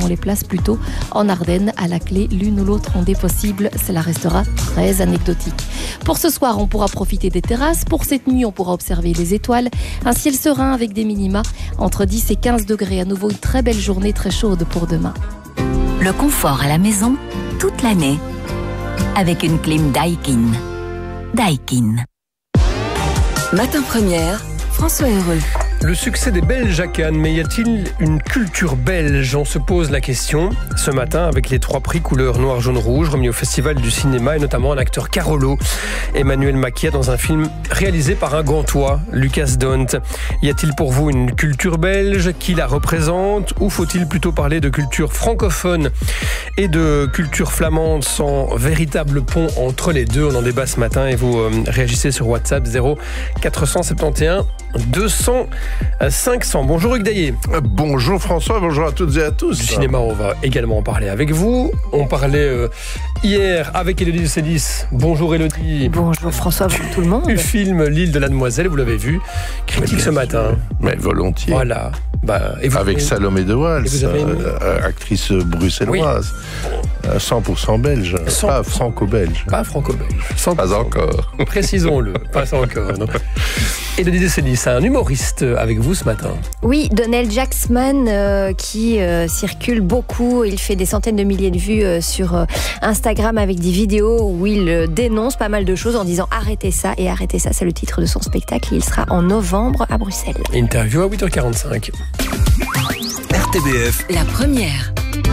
on les place plutôt en Ardennes. À la clé, l'une ou l'autre ondée possible, cela restera très anecdotique. Pour ce soir, on pourra profiter des terrasses. Pour cette nuit, on pourra observer les étoiles. Un ciel serein avec des minima entre 10 et 15 degrés. À nouveau, une très belle journée, très chaude pour demain. Le confort à la maison, toute l'année. Avec une clim Daikin. Daikin. Matin Première, François Heureux. Le succès des Belges à Cannes, mais y a-t-il une culture belge ? On se pose la question ce matin avec les 3 prix couleur noir, jaune, rouge remis au Festival du cinéma et notamment un acteur Carolo, Emmanuel Maquia, dans un film réalisé par un Gantois, Lucas Dont. Y a-t-il pour vous une culture belge ? Qui la représente ? Ou faut-il plutôt parler de culture francophone et de culture flamande sans véritable pont entre les deux ? On en débat ce matin et vous réagissez sur WhatsApp 0471 200 500. Bonjour Hugues Daillé. Bonjour François, bonjour à toutes et à tous. Du cinéma, on va également en parler avec vous. On parlait hier avec Élodie de Célis. Bonjour Élodie. Bonjour François, bonjour tout le monde. Du film L'île de la Demoiselle, vous l'avez vu. Critique ce matin. Mais volontiers. Voilà. Et vous, avec Salomé de Waals, actrice bruxelloise. 100% belge, 100%. Pas franco-belge. Pas franco-belge. 100%. Pas encore. Précisons-le, pas encore. Élodie de Célis, un humoriste avec vous ce matin. Oui, Donald Jacksman qui circule beaucoup. Il fait des centaines de milliers de vues sur Instagram avec des vidéos où il dénonce pas mal de choses en disant arrêtez ça et arrêtez ça. C'est le titre de son spectacle. Il sera en novembre à Bruxelles. Interview à 8h45. RTBF. La première.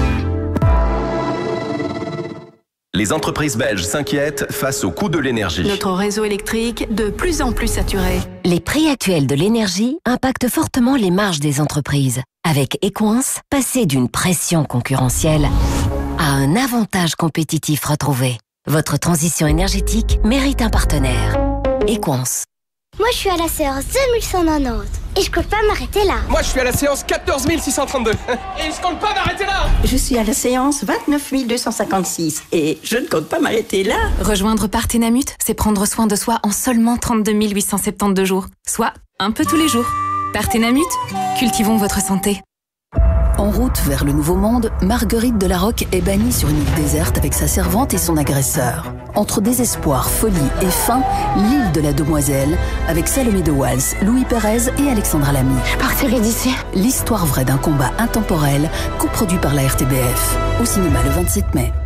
Les entreprises belges s'inquiètent face au coût de l'énergie. Notre réseau électrique de plus en plus saturé. Les prix actuels de l'énergie impactent fortement les marges des entreprises. Avec Equance, passer d'une pression concurrentielle à un avantage compétitif retrouvé. Votre transition énergétique mérite un partenaire. Equance. Moi, je suis à la séance 2190 et je compte pas m'arrêter là. Moi, je suis à la séance 14 632 et je compte pas m'arrêter là. Je suis à la séance 29 256 et je ne compte pas m'arrêter là. Rejoindre Partenamut, c'est prendre soin de soi en seulement 32 872 jours, soit un peu tous les jours. Partenamut, cultivons votre santé. En route vers le Nouveau Monde, Marguerite Delarocque est bannie sur une île déserte avec sa servante et son agresseur. Entre désespoir, folie et faim, l'île de la Demoiselle, avec Salomé de Waals, Louis Pérez et Alexandra Lamy. Je partirai d'ici. L'histoire vraie d'un combat intemporel, coproduit par la RTBF. Au cinéma le 27 mai.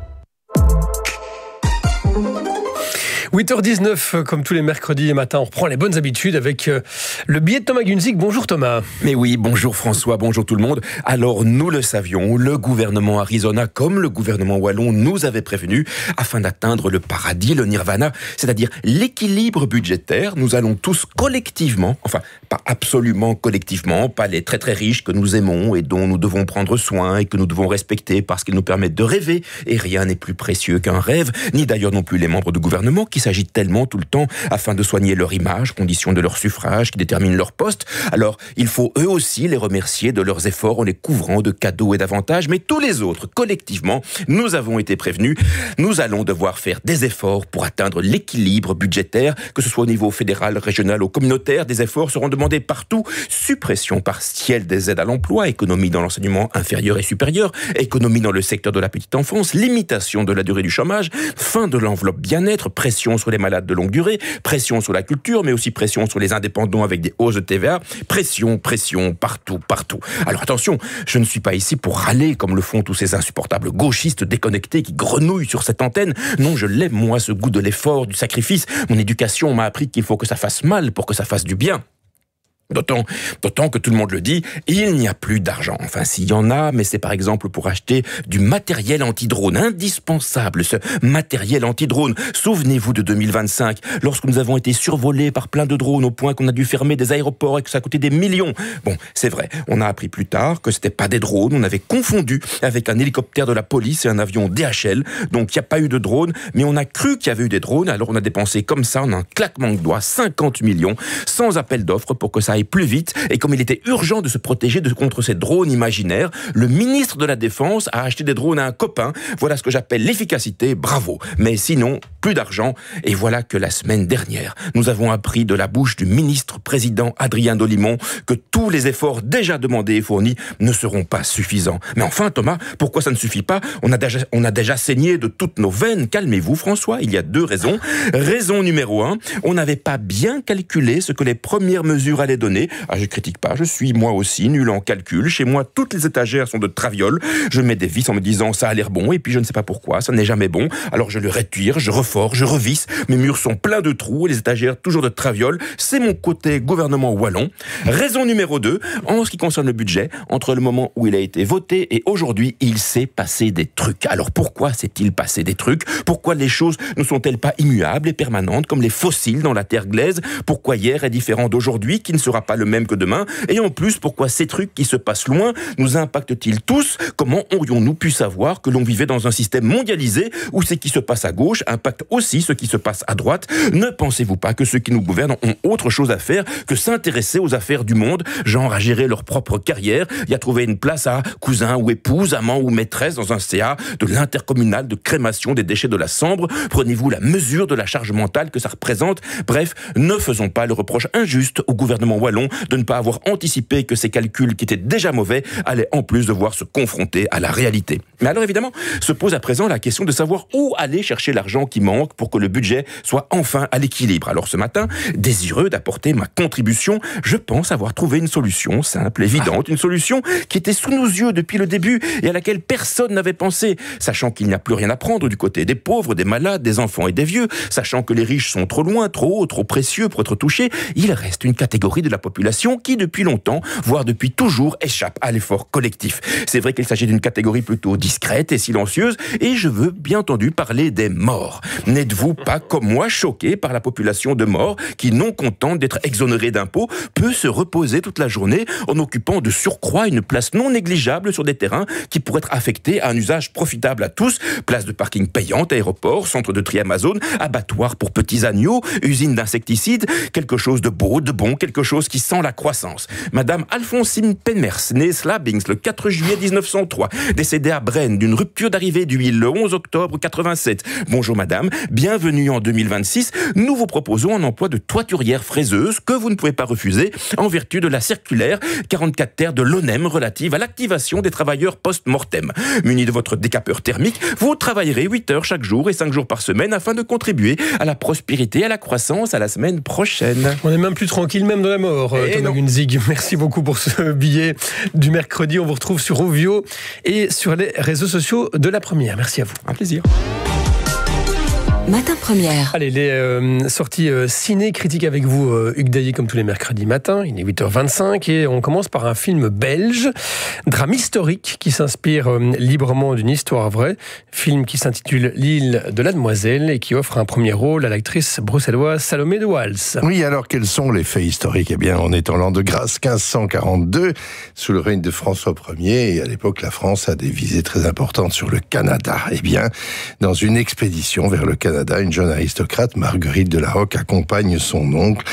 8h19, comme tous les mercredis matin, on reprend les bonnes habitudes avec le billet de Thomas Gunzig. Bonjour Thomas. Mais oui, bonjour François, bonjour tout le monde. Alors nous le savions, le gouvernement Arizona comme le gouvernement wallon nous avait prévenus afin d'atteindre le paradis, le nirvana, c'est-à-dire l'équilibre budgétaire. Nous allons tous collectivement, enfin pas absolument collectivement, pas les très très riches que nous aimons et dont nous devons prendre soin et que nous devons respecter parce qu'ils nous permettent de rêver et rien n'est plus précieux qu'un rêve, ni d'ailleurs non plus les membres du gouvernement qui s'agitent tellement tout le temps afin de soigner leur image, condition de leur suffrage qui détermine leur poste. Alors, il faut eux aussi les remercier de leurs efforts en les couvrant de cadeaux et d'avantages, mais tous les autres, collectivement, nous avons été prévenus. Nous allons devoir faire des efforts pour atteindre l'équilibre budgétaire, que ce soit au niveau fédéral, régional ou communautaire. Des efforts seront demandés partout. Suppression partielle des aides à l'emploi, économie dans l'enseignement inférieur et supérieur, économie dans le secteur de la petite enfance, limitation de la durée du chômage, fin de l'enveloppe bien-être, pression sur les malades de longue durée, pression sur la culture, mais aussi pression sur les indépendants avec des hausses de TVA, pression partout. Alors attention, je ne suis pas ici pour râler comme le font tous ces insupportables gauchistes déconnectés qui grenouillent sur cette antenne. Non, je l'aime moi, ce goût de l'effort, du sacrifice. Mon éducation m'a appris qu'il faut que ça fasse mal pour que ça fasse du bien. D'autant que tout le monde le dit, il n'y a plus d'argent. Enfin, s'il y en a, mais c'est par exemple pour acheter du matériel anti-drone, indispensable, ce matériel anti-drone. Souvenez-vous de 2025, lorsque nous avons été survolés par plein de drones au point qu'on a dû fermer des aéroports et que ça a coûté des millions. Bon, c'est vrai, on a appris plus tard que c'était pas des drones, on avait confondu avec un hélicoptère de la police et un avion DHL, donc il n'y a pas eu de drone, mais on a cru qu'il y avait eu des drones, alors on a dépensé comme ça, en un claquement de doigts, 50 millions, sans appel d'offres pour que ça aille plus vite, et comme il était urgent de se protéger contre ces drones imaginaires, le ministre de la Défense a acheté des drones à un copain. Voilà ce que j'appelle l'efficacité, bravo. Mais sinon, plus d'argent. Et voilà que la semaine dernière, nous avons appris de la bouche du ministre-président Adrien Dolimon que tous les efforts déjà demandés et fournis ne seront pas suffisants. Mais enfin, Thomas, pourquoi ça ne suffit pas ? On a déjà saigné de toutes nos veines. Calmez-vous, François, il y a 2 raisons. Raison numéro 1, on n'avait pas bien calculé ce que les premières mesures allaient donner. Ah, je critique pas, je suis moi aussi nul en calcul. Chez moi, toutes les étagères sont de traviole. Je mets des vis en me disant ça a l'air bon, et puis je ne sais pas pourquoi, ça n'est jamais bon. Alors je le retire, je reforge, je revisse. Mes murs sont pleins de trous et les étagères toujours de traviole. C'est mon côté gouvernement wallon. Raison numéro 2, en ce qui concerne le budget, entre le moment où il a été voté et aujourd'hui, il s'est passé des trucs. Alors pourquoi s'est-il passé des trucs ? Pourquoi les choses ne sont-elles pas immuables et permanentes comme les fossiles dans la terre glaise ? Pourquoi hier est différent d'aujourd'hui qui ne sera pas le même que demain ? Et en plus, pourquoi ces trucs qui se passent loin nous impactent-ils tous ? Comment aurions-nous pu savoir que l'on vivait dans un système mondialisé où ce qui se passe à gauche impacte aussi ce qui se passe à droite ? Ne pensez-vous pas que ceux qui nous gouvernent ont autre chose à faire que s'intéresser aux affaires du monde, genre à gérer leur propre carrière et à trouver une place à cousin ou épouse, amant ou maîtresse dans un CA de l'intercommunal de crémation des déchets de la Sambre ? Prenez-vous la mesure de la charge mentale que ça représente ? Bref, ne faisons pas le reproche injuste au gouvernement wallon de ne pas avoir anticipé que ces calculs qui étaient déjà mauvais allaient en plus devoir se confronter à la réalité. Mais alors évidemment, se pose à présent la question de savoir où aller chercher l'argent qui manque pour que le budget soit enfin à l'équilibre. Alors ce matin, désireux d'apporter ma contribution, je pense avoir trouvé une solution simple, évidente, une solution qui était sous nos yeux depuis le début et à laquelle personne n'avait pensé, sachant qu'il n'y a plus rien à prendre du côté des pauvres, des malades, des enfants et des vieux, sachant que les riches sont trop loin, trop hauts, trop précieux pour être touchés, il reste une catégorie de la population qui depuis longtemps, voire depuis toujours, échappe à l'effort collectif. C'est vrai qu'il s'agit d'une catégorie plutôt discrète et silencieuse, et je veux bien entendu parler des morts. N'êtes-vous pas comme moi choqué par la population de morts qui, non contente d'être exonérée d'impôts, peut se reposer toute la journée en occupant de surcroît une place non négligeable sur des terrains qui pourraient être affectés à un usage profitable à tous, place de parking payante, aéroport, centre de tri Amazon, abattoir pour petits agneaux, usine d'insecticides, quelque chose de beau, de bon, quelque chose qui sent la croissance. Madame Alphonsine Penmers, née Slabings le 4 juillet 1903, décédée à Braine d'une rupture d'arrivée d'huile le 11 octobre 87. Bonjour madame, bienvenue en 2026. Nous vous proposons un emploi de toiturière fraiseuse que vous ne pouvez pas refuser en vertu de la circulaire 44 terre de l'ONEM relative à l'activation des travailleurs post-mortem. Muni de votre décapeur thermique, vous travaillerez 8 heures chaque jour et 5 jours par semaine afin de contribuer à la prospérité et à la croissance à la semaine prochaine. On est même plus tranquille, même dans la mort, Thomas Gunzig. Merci beaucoup pour ce billet du mercredi. On vous retrouve sur Ovio et sur les réseaux sociaux de La Première. Merci à vous. Un plaisir. Matin Première. Allez, les sorties ciné-critiques avec vous, Hugues Dailly, comme tous les mercredis matins. Il est 8h25 et on commence par un film belge, drame historique qui s'inspire librement d'une histoire vraie. Film qui s'intitule L'île de la Demoiselle et qui offre un premier rôle à l'actrice bruxelloise Salomé de Waals. Oui, alors quels sont les faits historiques ? Eh bien, on est en l'an de grâce 1542, sous le règne de François Ier, et à l'époque, la France a des visées très importantes sur le Canada. Eh bien, dans une expédition vers le Canada, une jeune aristocrate, Marguerite de la Roque, accompagne son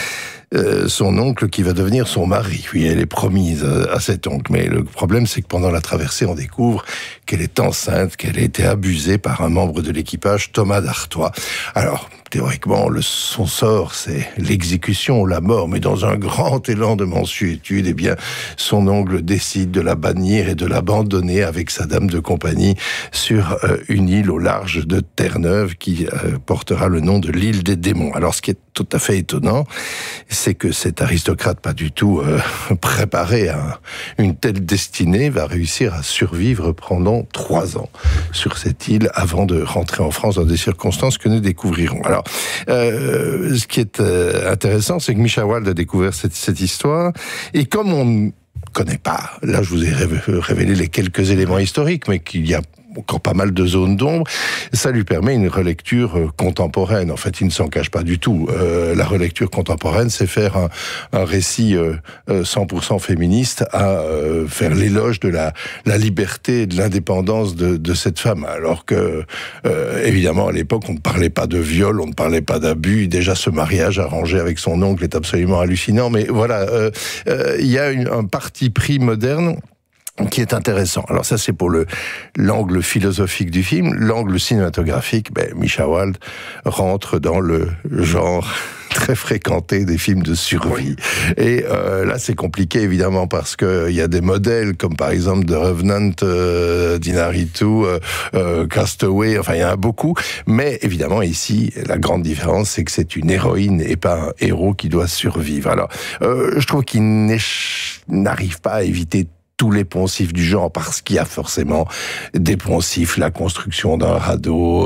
oncle qui va devenir son mari. Oui, elle est promise à cet oncle. Mais le problème, c'est que pendant la traversée, on découvre qu'elle est enceinte, qu'elle a été abusée par un membre de l'équipage, Thomas d'Artois. Alors, théoriquement, son sort, c'est l'exécution, la mort, mais dans un grand élan de mansuétude, eh bien, son oncle décide de la bannir et de l'abandonner avec sa dame de compagnie sur une île au large de Terre-Neuve qui portera le nom de l'île des démons. Alors, ce qui est tout à fait étonnant, c'est que cet aristocrate pas du tout préparé à une telle destinée va réussir à survivre pendant 3 ans sur cette île avant de rentrer en France dans des circonstances que nous découvrirons. Alors, ce qui est intéressant, c'est que Micha Wald a découvert cette histoire, et comme on ne connaît pas, là je vous ai révélé les quelques éléments historiques, mais qu'il y a encore pas mal de zones d'ombre. Ça lui permet une relecture contemporaine. En fait, il ne s'en cache pas du tout. La relecture contemporaine, c'est faire un récit 100% féministe à faire l'éloge de la liberté et de l'indépendance de cette femme. Alors que, évidemment, à l'époque, on ne parlait pas de viol, on ne parlait pas d'abus. Déjà, ce mariage arrangé avec son oncle est absolument hallucinant. Mais voilà, il y a un parti pris moderne qui est intéressant. Alors ça, c'est pour l'angle philosophique du film. L'angle cinématographique, Misha Wald rentre dans le genre très fréquenté des films de survie. Et là, c'est compliqué, évidemment, parce que il y a des modèles, comme par exemple The Revenant, d'Inarritu, Castaway, enfin, il y en a beaucoup. Mais évidemment, ici, la grande différence, c'est que c'est une héroïne et pas un héros qui doit survivre. Alors, je trouve qu'il n'arrive pas à éviter tous les poncifs du genre, parce qu'il y a forcément des poncifs, la construction d'un radeau,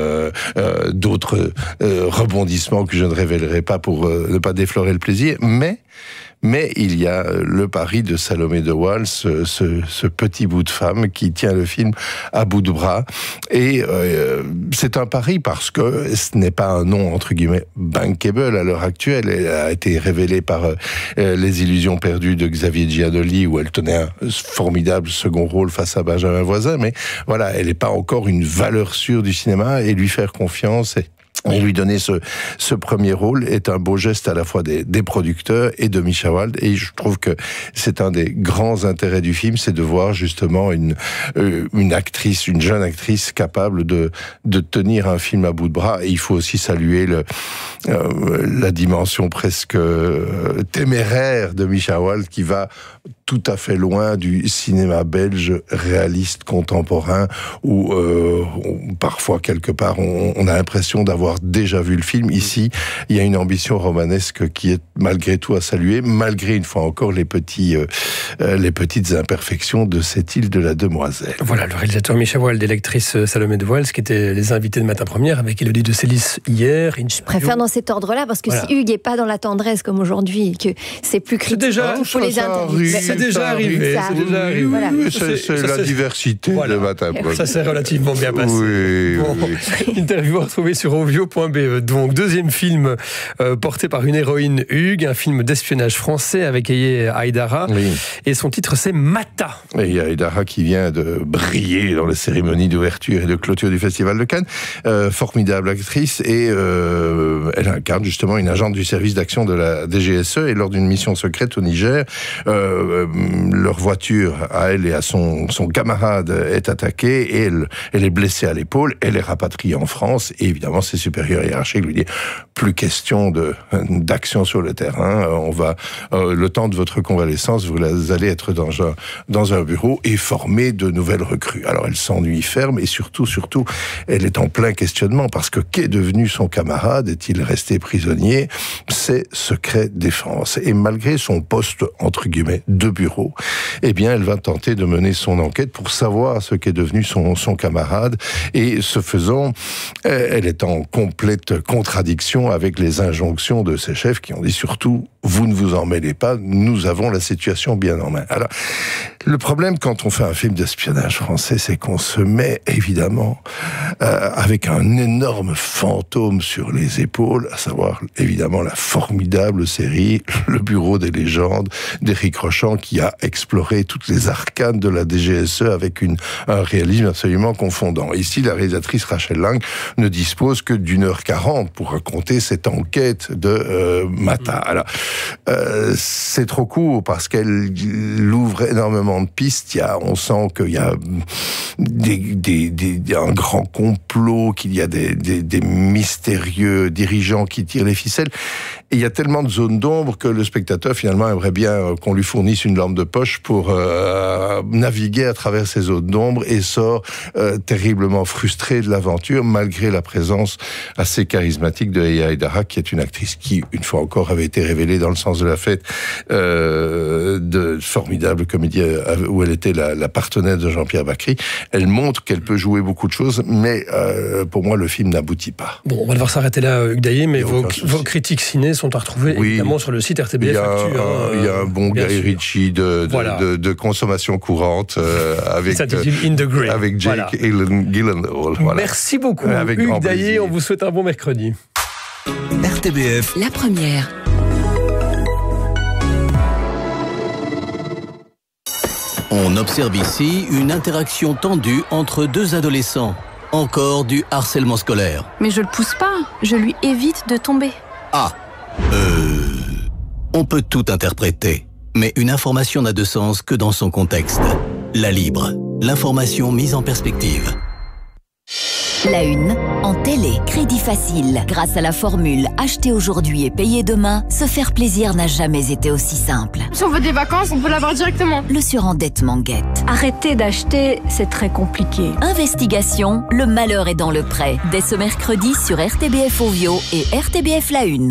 d'autres rebondissements que je ne révélerai pas pour ne pas déflorer le plaisir, mais il y a le pari de Salomé de Waal, ce petit bout de femme qui tient le film à bout de bras. Et c'est un pari parce que ce n'est pas un nom, entre guillemets, bankable à l'heure actuelle. Elle a été révélée par Les Illusions perdues de Xavier Giannoli, où elle tenait un formidable second rôle face à Benjamin Voisin. Mais voilà, elle n'est pas encore une valeur sûre du cinéma, et lui faire confiance et lui donner ce premier rôle est un beau geste à la fois des producteurs et de Misha Wald. Et je trouve que c'est un des grands intérêts du film, c'est de voir justement une actrice, une jeune actrice capable de tenir un film à bout de bras. Et il faut aussi saluer la dimension presque téméraire de Misha Wald, qui va tout à fait loin du cinéma belge réaliste contemporain, où parfois quelque part on a l'impression d'avoir déjà vu le film. Ici, il y a une ambition romanesque qui est malgré tout à saluer, malgré une fois encore les petites imperfections de cette île de la Demoiselle. Voilà, le réalisateur Misha Wald et l'actrice Salomé de Waal, qui étaient les invités de Matin Première avec Élodie de Célis hier. Je préfère dans cet ordre-là, parce que si Hugues n'est pas dans la tendresse comme aujourd'hui, que c'est plus critique, il faut les interviewer. C'est déjà arrivé. Voilà. C'est la diversité de Matin Première. Ça s'est relativement bien passé. Oui. Interview retrouvée sur ovio.be. Donc, deuxième film porté par une héroïne, Hugues, un film d'espionnage français avec Aye Haïdara. Oui. Et son titre, c'est Mata. Et Haïdara qui vient de briller dans les cérémonies d'ouverture et de clôture du Festival de Cannes. Formidable actrice, et elle incarne justement une agente du service d'action de la DGSE, et lors d'une mission secrète au Niger, leur voiture à elle et à son camarade est attaquée, et elle est blessée à l'épaule. Elle est rapatriée en France, et évidemment ses supérieurs hiérarchiques lui disent plus question d'action sur le terrain, on va le temps de votre convalescence, vous allez être dans un bureau et former de nouvelles recrues. Alors elle s'ennuie ferme, et surtout elle est en plein questionnement, parce que qu'est devenu son camarade? Est-il resté prisonnier? C'est secret défense. Et malgré son poste entre guillemets de bureau, eh bien elle va tenter de mener son enquête pour savoir ce qu'est devenu son camarade, et ce faisant, elle est en complète contradiction avec les injonctions de ses chefs qui ont dit surtout, vous ne vous en mêlez pas, nous avons la situation bien en main. Alors, le problème quand on fait un film d'espionnage français, c'est qu'on se met évidemment avec un énorme fantôme sur les épaules, à savoir évidemment la formidable série Le Bureau des légendes d'Éric Rochant, qui a exploré toutes les arcanes de la DGSE avec un réalisme absolument confondant. Ici, la réalisatrice Rachel Lang ne dispose que d'1h40 pour raconter cette enquête de Mata. Alors, c'est trop court parce qu'elle ouvre énormément de pistes. On sent qu'il y a un grand complot, qu'il y a des mystérieux dirigeants qui tirent les ficelles. Et il y a tellement de zones d'ombre que le spectateur, finalement, aimerait bien qu'on lui fournisse une lampe de poche pour naviguer à travers ces zones d'ombre, et sort terriblement frustré de l'aventure, malgré la présence assez charismatique de Aye Haïdara, qui est une actrice qui, une fois encore, avait été révélée dans Le Sens de la Fête, de formidable comédie où elle était la partenaire de Jean-Pierre Bacry. elle montre qu'elle peut jouer beaucoup de choses, mais pour moi, le film n'aboutit pas. Bon, on va devoir s'arrêter là, Hugues Daillet, mais vos critiques ciné sont à retrouver évidemment sur le site RTBF Actu. Il y a un bon Guy Ritchie de consommation courante avec Jake Gyllenhaal. Voilà. Merci beaucoup, Hugues Daillet. On vous souhaite un bon mercredi. RTBF. La première. On observe ici une interaction tendue entre deux adolescents. Encore du harcèlement scolaire. Mais je le pousse pas, je lui évite de tomber. On peut tout interpréter, mais une information n'a de sens que dans son contexte. La Libre, l'information mise en perspective. La Une, en télé, crédit facile. Grâce à la formule acheter aujourd'hui et payer demain, se faire plaisir n'a jamais été aussi simple. Si on veut des vacances, on peut l'avoir directement. Le surendettement guette. Arrêter d'acheter, c'est très compliqué. Investigation, le malheur est dans le prêt. Dès ce mercredi sur RTBF Ovio et RTBF La Une.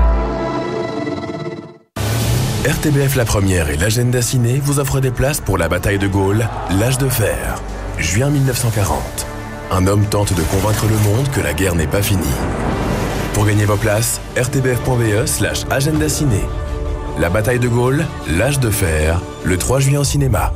RTBF La Première et l'agenda ciné vous offrent des places pour la bataille de Gaulle, l'âge de fer, juin 1940. Un homme tente de convaincre le monde que la guerre n'est pas finie. Pour gagner vos places, rtbf.be/agenda ciné. La bataille de Gaulle, l'âge de fer, le 3 juillet en cinéma.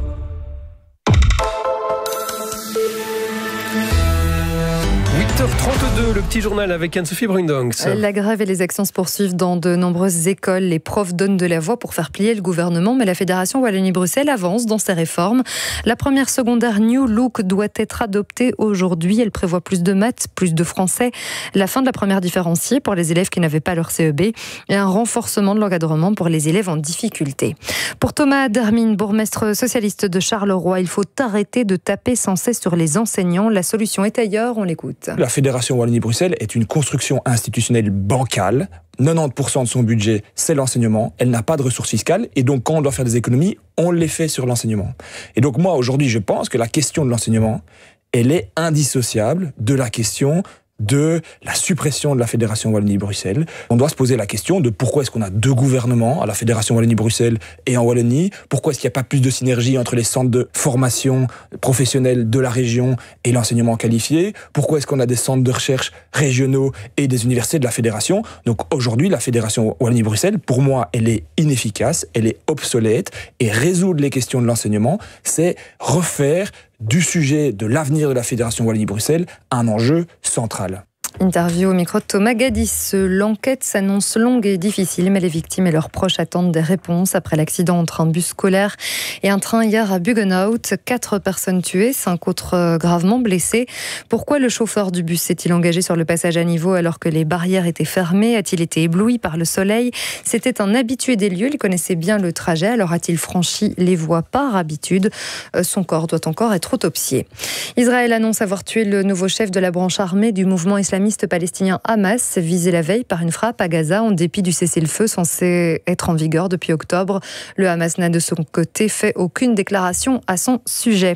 8h32, le petit journal avec Anne-Sophie Brundanks. La grève et les actions se poursuivent dans de nombreuses écoles. Les profs donnent de la voix pour faire plier le gouvernement, mais la Fédération Wallonie-Bruxelles avance dans ses réformes. La première secondaire New Look doit être adoptée aujourd'hui. Elle prévoit plus de maths, plus de français, la fin de la première différenciée pour les élèves qui n'avaient pas leur CEB et un renforcement de l'encadrement pour les élèves en difficulté. Pour Thomas Dermine, bourgmestre socialiste de Charleroi, il faut arrêter de taper sans cesse sur les enseignants. La solution est ailleurs, on l'écoute. La Fédération Wallonie-Bruxelles est une construction institutionnelle bancale. 90% de son budget, c'est l'enseignement. Elle n'a pas de ressources fiscales. Et donc, quand on doit faire des économies, on les fait sur l'enseignement. Et donc, moi, aujourd'hui, je pense que la question de l'enseignement, elle est indissociable de la question de la suppression de la Fédération Wallonie-Bruxelles. On doit se poser la question de pourquoi est-ce qu'on a deux gouvernements à la Fédération Wallonie-Bruxelles et en Wallonie. Pourquoi est-ce qu'il n'y a pas plus de synergie entre les centres de formation professionnelle de la région et l'enseignement qualifié. Pourquoi est-ce qu'on a des centres de recherche régionaux et des universités de la Fédération. Donc aujourd'hui, la Fédération Wallonie-Bruxelles, pour moi, elle est inefficace, elle est obsolète et résoudre les questions de l'enseignement, c'est refaire du sujet de l'avenir de la Fédération Wallonie-Bruxelles un enjeu central. Interview au micro de Thomas Gadis. L'enquête s'annonce longue et difficile, mais les victimes et leurs proches attendent des réponses après l'accident entre un bus scolaire et un train hier à Buggenhout. 4 personnes tuées, 5 autres gravement blessées. Pourquoi le chauffeur du bus s'est-il engagé sur le passage à niveau alors que les barrières étaient fermées? A-t-il été ébloui par le soleil? C'était un habitué des lieux, il connaissait bien le trajet, alors a-t-il franchi les voies par habitude? Son corps doit encore être autopsié. Israël annonce avoir tué le nouveau chef de la branche armée du mouvement islamiste palestinien Hamas, visé la veille par une frappe à Gaza en dépit du cessez-le-feu censé être en vigueur depuis octobre. Le Hamas n'a de son côté fait aucune déclaration à ce sujet.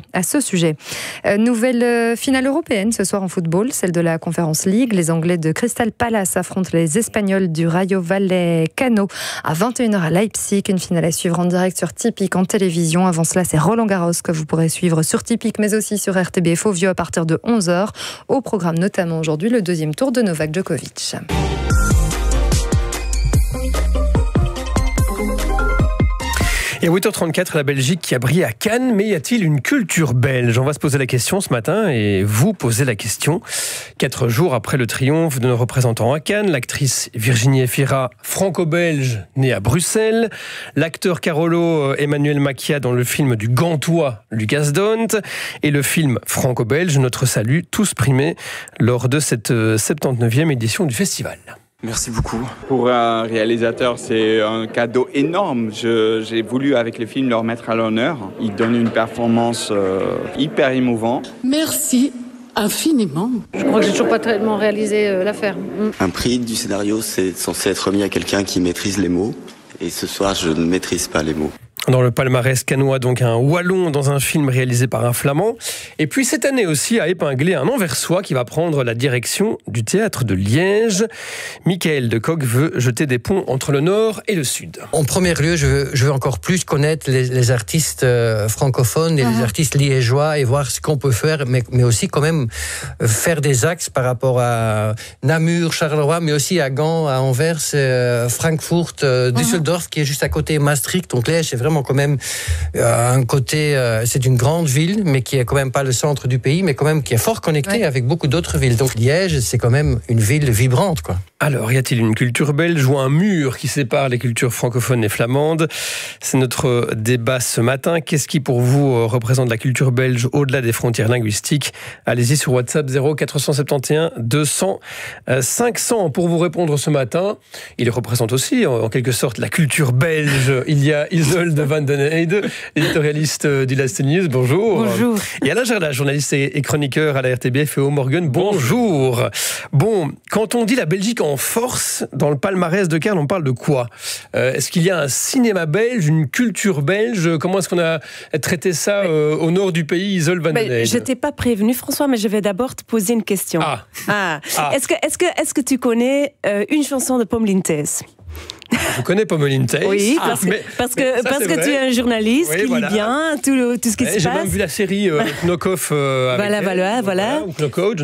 Nouvelle finale européenne ce soir en football, celle de la Conference League. Les Anglais de Crystal Palace affrontent les Espagnols du Rayo Vallecano à 21h à Leipzig. Une finale à suivre en direct sur Tipeee en télévision. Avant cela, c'est Roland Garros que vous pourrez suivre sur Tipeee, mais aussi sur RTBF Ovio à partir de 11h. Au programme notamment aujourd'hui le deuxième tour de Novak Djokovic. Et à 8h34, la Belgique qui a brillé à Cannes, mais y a-t-il une culture belge? On va se poser la question ce matin et vous posez la question. 4 jours après le triomphe de nos représentants à Cannes, l'actrice Virginie Efira, franco-belge, née à Bruxelles, l'acteur Carolo Emmanuel Macchia dans le film du Gantois Lucas Dont et le film franco-belge Notre Salut, tous primés lors de cette 79e édition du festival. Merci beaucoup. Pour un réalisateur, c'est un cadeau énorme. J'ai voulu, avec le film, leur mettre à l'honneur. Ils donnent une performance hyper émouvante. Merci infiniment. Je crois que j'ai toujours pas tellement réalisé l'affaire. Un prix du scénario, c'est censé être remis à quelqu'un qui maîtrise les mots. Et ce soir, je ne maîtrise pas les mots. Dans le palmarès cannois, donc un Wallon dans un film réalisé par un Flamand. Et puis cette année aussi a épinglé un Anversois qui va prendre la direction du théâtre de Liège. Michael de Kock veut jeter des ponts entre le nord et le sud. En premier lieu, je veux encore plus connaître les artistes francophones et les artistes liégeois et voir ce qu'on peut faire, mais aussi quand même faire des axes par rapport à Namur, Charleroi, mais aussi à Gand, à Anvers, Francfort, Düsseldorf, qui est juste à côté Maastricht. Donc Liège, c'est vraiment quand même un côté... c'est une grande ville, mais qui est quand même pas le centre du pays, mais quand même qui est fort connectée avec beaucoup d'autres villes. Donc Liège, c'est quand même une ville vibrante, quoi. Alors, y a-t-il une culture belge ou un mur qui sépare les cultures francophones et flamandes? C'est notre débat ce matin. Qu'est-ce qui, pour vous, représente la culture belge au-delà des frontières linguistiques? Allez-y sur WhatsApp 0471 200 500 pour vous répondre ce matin. Il représente aussi, en quelque sorte, la culture belge. Il y a Isolde van den Heide, éditorialiste du Last News. Bonjour. Bonjour. Et Alain Gerlach, journaliste et chroniqueur à la RTBF et au Morgan. Bonjour. Bon, quand on dit la Belgique en force, dans le palmarès de Karl, on parle de quoi? Est-ce qu'il y a un cinéma belge, une culture belge? Comment est-ce qu'on a traité ça au nord du pays, Isolde van den Heide? Je t'ai pas prévenu, François, mais je vais d'abord te poser une question. Est-ce que tu connais une chanson de Pommelinthes? Je connais Pommelinthes. Oui, parce que tu es un journaliste qui lit bien tout ce qui se passe. J'ai même vu la série Knock-Off avec voilà. Ou Knockout.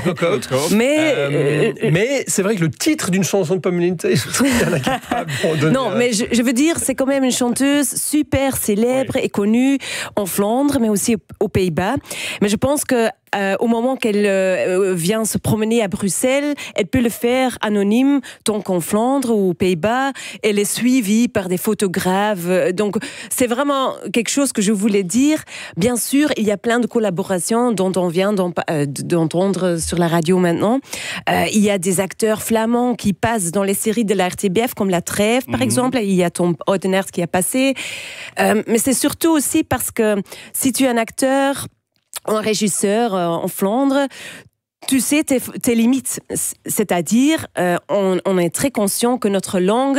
Mais c'est vrai que le titre d'une chanson de Pommelinthes, il y en a qui pas abandonné. Non, mais je veux dire, c'est quand même une chanteuse super célèbre et connue en Flandre, mais aussi aux Pays-Bas. Mais je pense que au moment qu'elle vient se promener à Bruxelles, elle peut le faire anonyme, tant qu'en Flandre ou aux Pays-Bas. Elle est suivie par des photographes. Donc, c'est vraiment quelque chose que je voulais dire. Bien sûr, il y a plein de collaborations dont on vient d'entendre sur la radio maintenant. Il y a des acteurs flamands qui passent dans les séries de la RTBF, comme La Trêve, par exemple. Il y a Tom Oudenaerts qui a passé. Mais c'est surtout aussi parce que si tu es un acteur, un régisseur en Flandre, tu sais tes limites, c'est-à-dire on est très conscient que notre langue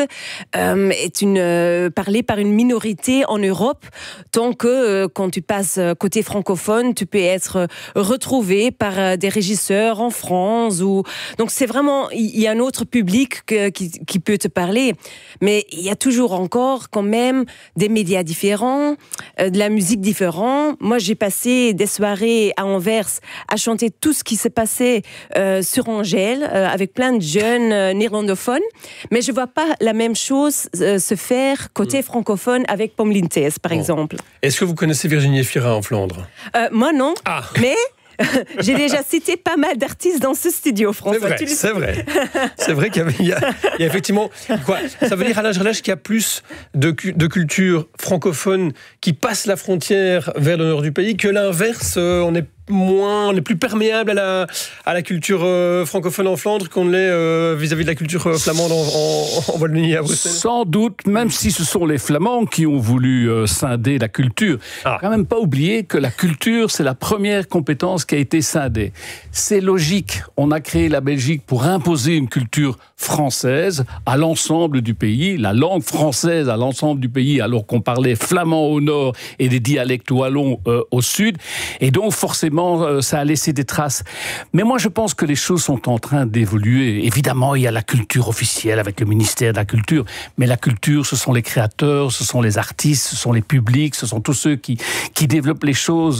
est parlée par une minorité en Europe, tant que quand tu passes côté francophone, tu peux être retrouvé par des régisseurs en France. Donc c'est vraiment, il y a un autre public qui peut te parler, mais il y a toujours encore quand même des médias différents, de la musique différente. Moi j'ai passé des soirées à Anvers à chanter tout ce qui s'est passé sur Angèle, avec plein de jeunes néerlandophones, mais je vois pas la même chose se faire côté francophone avec Pommelinthes, par exemple. Est-ce que vous connaissez Virginie Efira en Flandre? Moi non, mais... J'ai déjà cité pas mal d'artistes dans ce studio, François. C'est vrai. C'est vrai qu'il y a effectivement... Quoi, ça veut dire, Alain Gerlach, qu'il y a plus de culture francophone qui passe la frontière vers le nord du pays que l'inverse. On est plus perméable à la culture francophone en Flandre qu'on l'est vis-à-vis de la culture flamande en Wallonie à Bruxelles. Sans doute, même si ce sont les Flamands qui ont voulu scinder la culture. Quand même pas oublier que la culture, c'est la première compétence qui a été scindée. C'est logique. On a créé la Belgique pour imposer une culture française à l'ensemble du pays, la langue française à l'ensemble du pays, alors qu'on parlait flamand au nord et des dialectes wallons au sud. Et donc, forcément, ça a laissé des traces. Mais moi, je pense que les choses sont en train d'évoluer. Évidemment, il y a la culture officielle avec le ministère de la Culture, mais la culture, ce sont les créateurs, ce sont les artistes, ce sont les publics, ce sont tous ceux qui développent les choses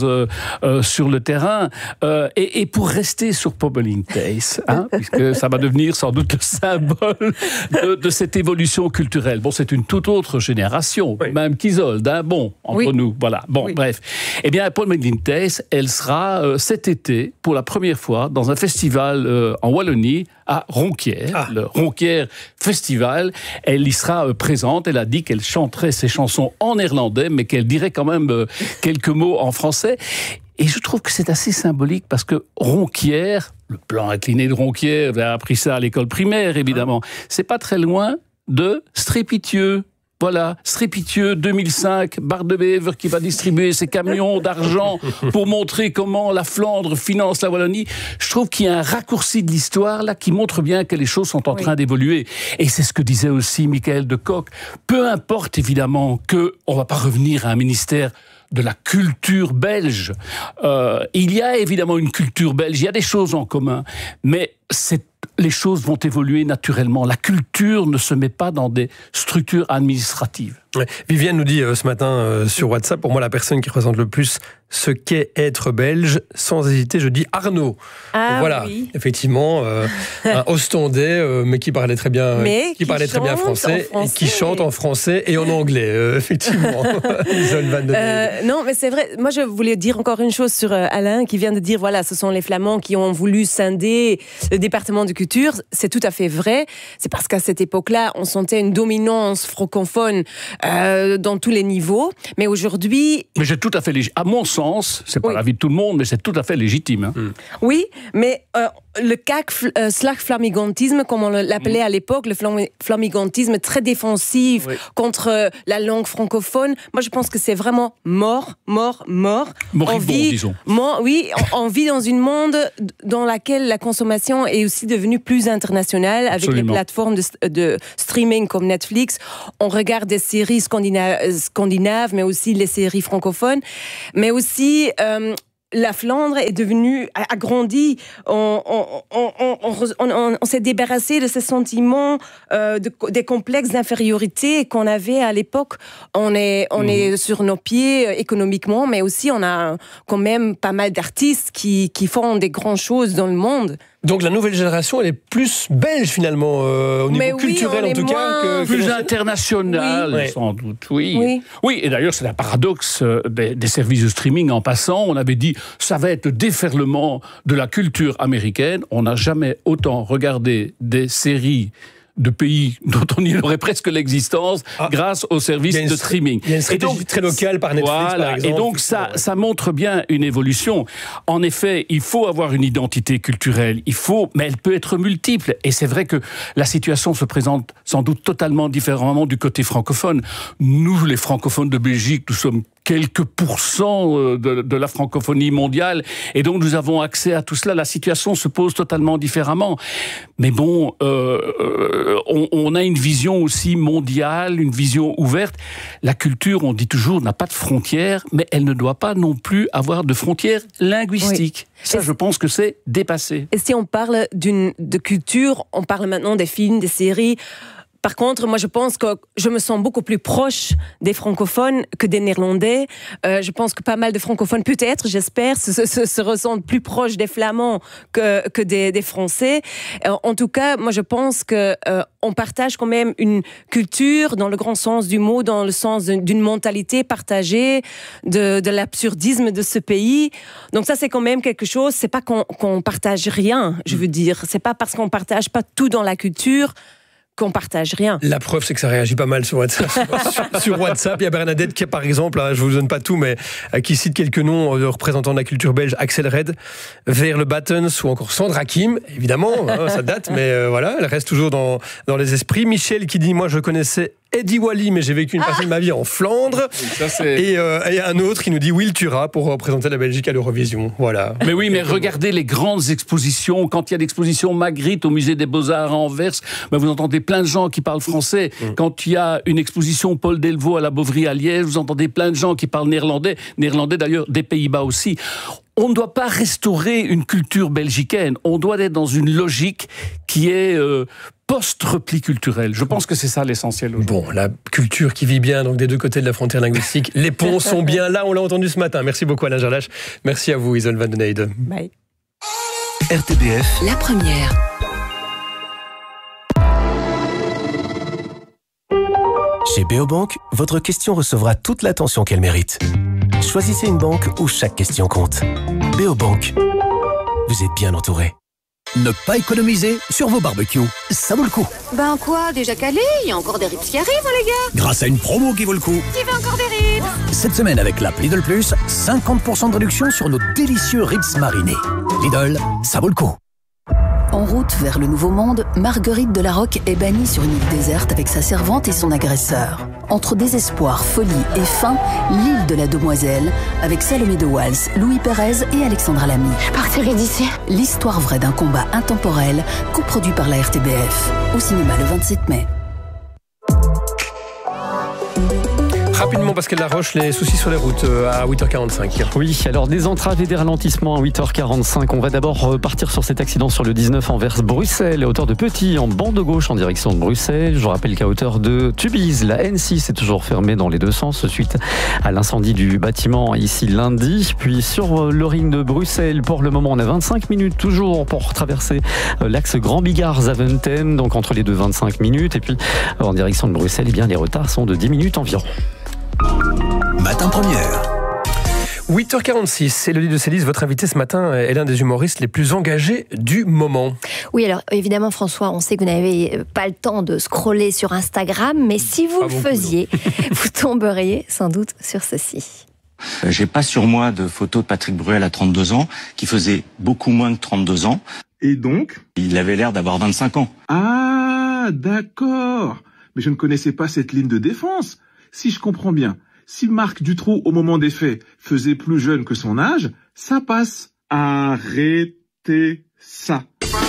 sur le terrain. Et pour rester sur Pommelinthes, puisque ça va devenir sans doute le symbole de cette évolution culturelle. Bon, c'est une toute autre génération, même qu'Isolde, entre nous. Voilà. Bref. Eh bien, Pommelinthes, elle sera cet été, pour la première fois, dans un festival en Wallonie, à Ronquière, le Ronquière Festival. Elle y sera présente. Elle a dit qu'elle chanterait ses chansons en néerlandais, mais qu'elle dirait quand même quelques mots en français. Et je trouve que c'est assez symbolique parce que Ronquière, le plan incliné de Ronquière, vous avez appris ça à l'école primaire, évidemment, c'est pas très loin de Strépitieux. Voilà, Strépitieux 2005, Bart de Bever qui va distribuer ses camions d'argent pour montrer comment la Flandre finance la Wallonie. Je trouve qu'il y a un raccourci de l'histoire là qui montre bien que les choses sont en train d'évoluer. Et c'est ce que disait aussi Michael de Kock. Peu importe évidemment qu'on ne va pas revenir à un ministère de la culture belge. Il y a évidemment une culture belge, il y a des choses en commun, mais les choses vont évoluer naturellement. La culture ne se met pas dans des structures administratives. Ouais. Viviane nous dit ce matin sur WhatsApp, pour moi la personne qui représente le plus ce qu'est être belge, sans hésiter, je dis Arnaud. Voilà, oui. Effectivement, un Ostendais, mais qui parlait très bien, qui parlait très bien français, et qui chante en français et en anglais, effectivement. Non, mais c'est vrai. Moi, je voulais dire encore une chose sur Alain, qui vient de dire, voilà, ce sont les Flamands qui ont voulu scinder le département de culture. C'est tout à fait vrai. C'est parce qu'à cette époque-là, on sentait une dominance francophone dans tous les niveaux. Mais aujourd'hui... Mais c'est tout à fait légitime. À mon sens, c'est pas l'avis de tout le monde, mais c'est tout à fait légitime. Hein. Oui, mais le slagflamigantisme, comme on l'appelait à l'époque, le flamigantisme très défensif contre la langue francophone, moi je pense que c'est vraiment mort. Moribond, disons. On vit dans une monde dans laquelle la consommation est aussi devenue plus internationale, avec les plateformes de streaming comme Netflix. On regarde des séries scandinaves, mais aussi les séries francophones, mais aussi... la Flandre est devenue, a grandi, on s'est débarrassé de ces sentiments, des complexes d'infériorité qu'on avait à l'époque. On est sur nos pieds économiquement, mais aussi on a quand même pas mal d'artistes qui font des grandes choses dans le monde. Donc la nouvelle génération, elle est plus belge finalement, au niveau culturel en tout cas. Plus international, sans doute, oui. Oui, et d'ailleurs c'est un paradoxe des services de streaming en passant. On avait dit, ça va être le déferlement de la culture américaine. On n'a jamais autant regardé des séries de pays dont on ignorait presque l'existence grâce aux services de streaming. Il y a une stratégie très locale par Netflix, par exemple. Et donc ça montre bien une évolution. En effet, il faut avoir une identité culturelle, mais elle peut être multiple. Et c'est vrai que la situation se présente sans doute totalement différemment du côté francophone. Nous, les francophones de Belgique, nous sommes quelques pourcents de la francophonie mondiale, et donc nous avons accès à tout cela. La situation se pose totalement différemment. Mais bon, on a une vision aussi mondiale, une vision ouverte. La culture, on dit toujours, n'a pas de frontières, mais elle ne doit pas non plus avoir de frontières linguistiques. Ça, je pense que c'est dépassé. Et si on parle de culture, on parle maintenant des films, des séries. Par contre, moi, je pense que je me sens beaucoup plus proche des francophones que des néerlandais. Je pense que pas mal de francophones, peut-être, j'espère, se ressentent plus proches des flamands que des français. En tout cas, moi, je pense que on partage quand même une culture dans le grand sens du mot, dans le sens d'une mentalité partagée, de l'absurdisme de ce pays. Donc ça, c'est quand même quelque chose. C'est pas qu'on partage rien, je veux dire. C'est pas parce qu'on partage pas tout dans la culture qu'on partage rien. La preuve, c'est que ça réagit pas mal sur WhatsApp. Sur WhatsApp, il y a Bernadette qui, par exemple, je vous donne pas tout, mais qui cite quelques noms de représentants de la culture belge: Axel Red, Veerle Battens ou encore Sandra Kim, évidemment, ça date, mais voilà, elle reste toujours dans les esprits. Michel qui dit, moi je connaissais Eddie Wally, mais j'ai vécu une partie de ma vie en Flandre. Et un autre qui nous dit Will Tura pour représenter la Belgique à l'Eurovision. Voilà. Mais oui, mais regardez les grandes expositions. Quand il y a l'exposition Magritte au musée des Beaux-Arts à Anvers, vous entendez plein de gens qui parlent français. Quand il y a une exposition Paul Delvaux à la Beauvry à Liège, vous entendez plein de gens qui parlent néerlandais. Néerlandais d'ailleurs des Pays-Bas aussi. On ne doit pas restaurer une culture belgicaine. On doit être dans une logique qui est post-repli culturel. Je pense que c'est ça l'essentiel aujourd'hui. Bon, la culture qui vit bien donc des deux côtés de la frontière linguistique. Les ponts sont bien là, on l'a entendu ce matin. Merci beaucoup Alain Gerlache. Merci à vous Isolde Van den Heijden. Bye. RTBF. La première. Chez Beobank, votre question recevra toute l'attention qu'elle mérite. Choisissez une banque où chaque question compte. Beobank. Vous êtes bien entouré. Ne pas économiser sur vos barbecues, ça vaut le coup. Ben quoi, déjà calé? Il y a encore des ribs qui arrivent, les gars. Grâce à une promo qui vaut le coup. Qui veut encore des ribs? Cette semaine avec l'app Lidl Plus, 50% de réduction sur nos délicieux ribs marinés. Lidl, ça vaut le coup. En route vers le Nouveau Monde, Marguerite de la Roque est bannie sur une île déserte avec sa servante et son agresseur. Entre désespoir, folie et faim, l'île de la Demoiselle, avec Salomé de Wals, Louis Pérez et Alexandra Lamy. Je partirai d'ici. L'histoire vraie d'un combat intemporel, coproduit par la RTBF. Au cinéma le 27 mai. Rapidement, Pascal Laroche, les soucis sur les routes à 8h45. Oui, alors des entraves et des ralentissements à 8h45. On va d'abord partir sur cet accident sur le 19 envers Bruxelles, à hauteur de Petit, en bande gauche en direction de Bruxelles. Je vous rappelle qu'à hauteur de Tubize, la N6 est toujours fermée dans les deux sens suite à l'incendie du bâtiment ici lundi. Puis sur le ring de Bruxelles, pour le moment, on a 25 minutes toujours pour traverser l'axe Grand Bigard-Zaventem, donc entre les deux 25 minutes. Et puis en direction de Bruxelles, eh bien, les retards sont de 10 minutes environ. Matin Première. 8h46, Élodie de Célis, votre invité ce matin est l'un des humoristes les plus engagés du moment. Oui, alors évidemment François, on sait que vous n'avez pas le temps de scroller sur Instagram, mais si vous le faisiez, vous tomberiez sans doute sur ceci. J'ai pas sur moi de photo de Patrick Bruel à 32 ans, qui faisait beaucoup moins que 32 ans. Et donc ? Il avait l'air d'avoir 25 ans. Ah, d'accord. Mais je ne connaissais pas cette ligne de défense. Si je comprends bien, si Marc Dutroux, au moment des faits, faisait plus jeune que son âge, ça passe. Arrêtez ça.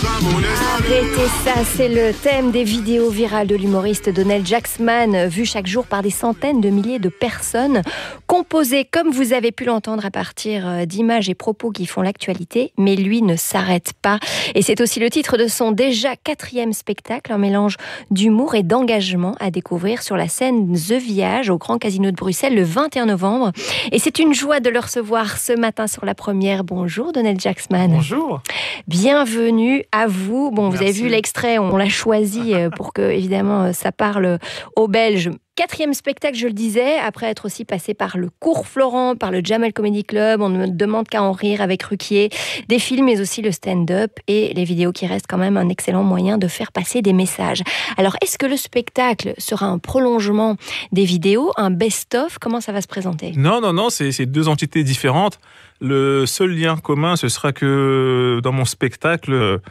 Arrêtez ça, c'est le thème des vidéos virales de l'humoriste Donald Jacksman, vu chaque jour par des centaines de milliers de personnes, composées, comme vous avez pu l'entendre, à partir d'images et propos qui font l'actualité, mais lui ne s'arrête pas. Et c'est aussi le titre de son déjà 4e spectacle, un mélange d'humour et d'engagement à découvrir sur la scène The Viage au Grand Casino de Bruxelles le 21 novembre. Et c'est une joie de le recevoir ce matin sur la première. Bonjour Donald Jacksman. Bonjour. Bienvenue à vous. Bon, vous avez vu l'extrait, on l'a choisi pour que, évidemment, ça parle aux Belges. 4e spectacle, je le disais, après être aussi passé par le Cours Florent, par le Jamel Comedy Club, on ne demande qu'à en rire avec Ruquier, des films, mais aussi le stand-up et les vidéos qui restent quand même un excellent moyen de faire passer des messages. Alors, est-ce que le spectacle sera un prolongement des vidéos, un best-of? Comment ça va se présenter? Non, c'est deux entités différentes. Le seul lien commun, ce sera que dans mon spectacle,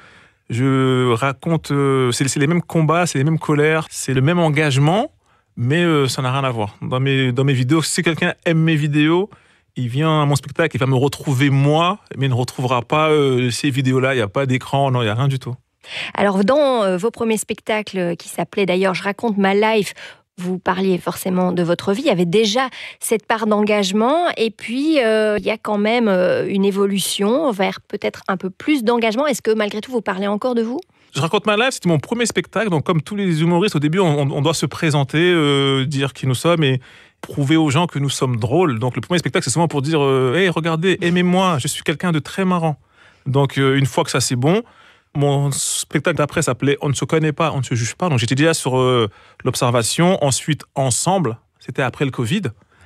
je raconte, c'est les mêmes combats, c'est les mêmes colères, c'est le même engagement, mais ça n'a rien à voir. Dans mes vidéos, si quelqu'un aime mes vidéos, il vient à mon spectacle, il va me retrouver moi, mais il ne retrouvera pas ces vidéos-là, il n'y a pas d'écran, non, il n'y a rien du tout. Alors, dans vos premiers spectacles, qui s'appelaient d'ailleurs « Je raconte ma life », vous parliez forcément de votre vie, il y avait déjà cette part d'engagement, et puis il y a quand même une évolution vers peut-être un peu plus d'engagement. Est-ce que malgré tout, vous parlez encore de vous ? Je raconte ma life, c'était mon premier spectacle, donc comme tous les humoristes, au début, on doit se présenter, dire qui nous sommes et prouver aux gens que nous sommes drôles. Donc le premier spectacle, c'est souvent pour dire « Hey, regardez, aimez-moi, je suis quelqu'un de très marrant ». Donc une fois que ça c'est bon, mon spectacle d'après s'appelait « On ne se connaît pas, on ne se juge pas ». Donc j'étais déjà sur l'observation. Ensuite, Ensemble, c'était après le Covid.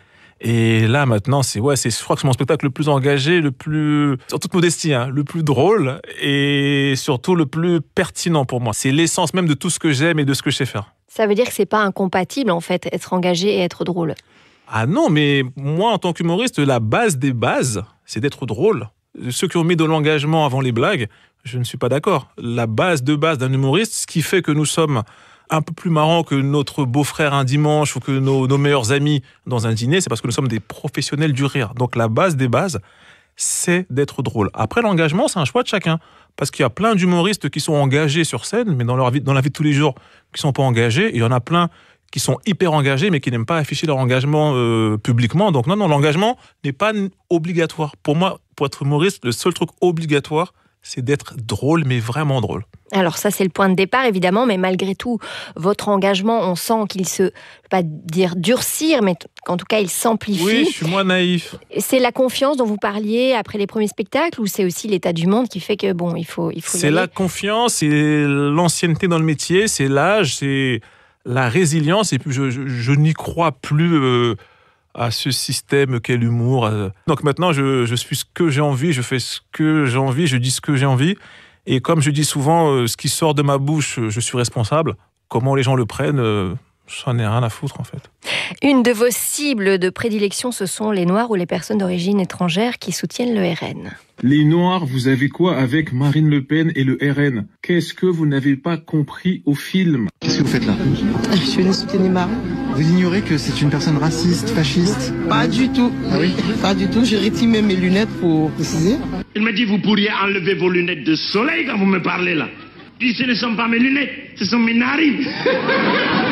Et là, maintenant, je crois que c'est mon spectacle le plus engagé, le plus, en toute modestie, le plus drôle et surtout le plus pertinent pour moi. C'est l'essence même de tout ce que j'aime et de ce que je sais faire. Ça veut dire que c'est pas incompatible, en fait, être engagé et être drôle. Ah non, mais moi, en tant qu'humoriste, la base des bases, c'est d'être drôle. Ceux qui ont mis de l'engagement avant les blagues, je ne suis pas d'accord. La base d'un humoriste, ce qui fait que nous sommes un peu plus marrants que notre beau-frère un dimanche ou que nos meilleurs amis dans un dîner, c'est parce que nous sommes des professionnels du rire. Donc la base des bases, c'est d'être drôle. Après, l'engagement, c'est un choix de chacun. Parce qu'il y a plein d'humoristes qui sont engagés sur scène, mais dans la vie de tous les jours, qui ne sont pas engagés. Et il y en a plein qui sont hyper engagés, mais qui n'aiment pas afficher leur engagement publiquement. Donc non, l'engagement n'est pas obligatoire. Pour moi, pour être humoriste, le seul truc obligatoire, c'est d'être drôle, mais vraiment drôle. Alors ça, c'est le point de départ, évidemment, mais malgré tout, votre engagement, on sent qu'il se, pas dire durcir, mais qu'en tout cas, il s'amplifie. Oui, je suis moins naïf. C'est la confiance dont vous parliez après les premiers spectacles, ou c'est aussi l'état du monde qui fait que, bon, il faut c'est la confiance, c'est l'ancienneté dans le métier, c'est l'âge, c'est la résilience, et puis je n'y crois plus à ce système qu'est l'humour. Donc maintenant, je suis ce que j'ai envie, je fais ce que j'ai envie, je dis ce que j'ai envie. Et comme je dis souvent, ce qui sort de ma bouche, je suis responsable. Comment les gens le prennent, j'en ai rien à foutre en fait. Une de vos cibles de prédilection, ce sont les Noirs ou les personnes d'origine étrangère qui soutiennent le RN. Les Noirs, vous avez quoi avec Marine Le Pen et le RN? Qu'est-ce que vous n'avez pas compris au film? Qu'est-ce que vous faites là? Je viens de soutenir Marine. Vous ignorez que c'est une personne raciste, fasciste? Pas du tout. Ah oui? Pas du tout, j'ai retiré mes lunettes pour préciser. Il m'a dit vous pourriez enlever vos lunettes de soleil quand vous me parlez là. Puis ce ne sont pas mes lunettes, ce sont mes narines.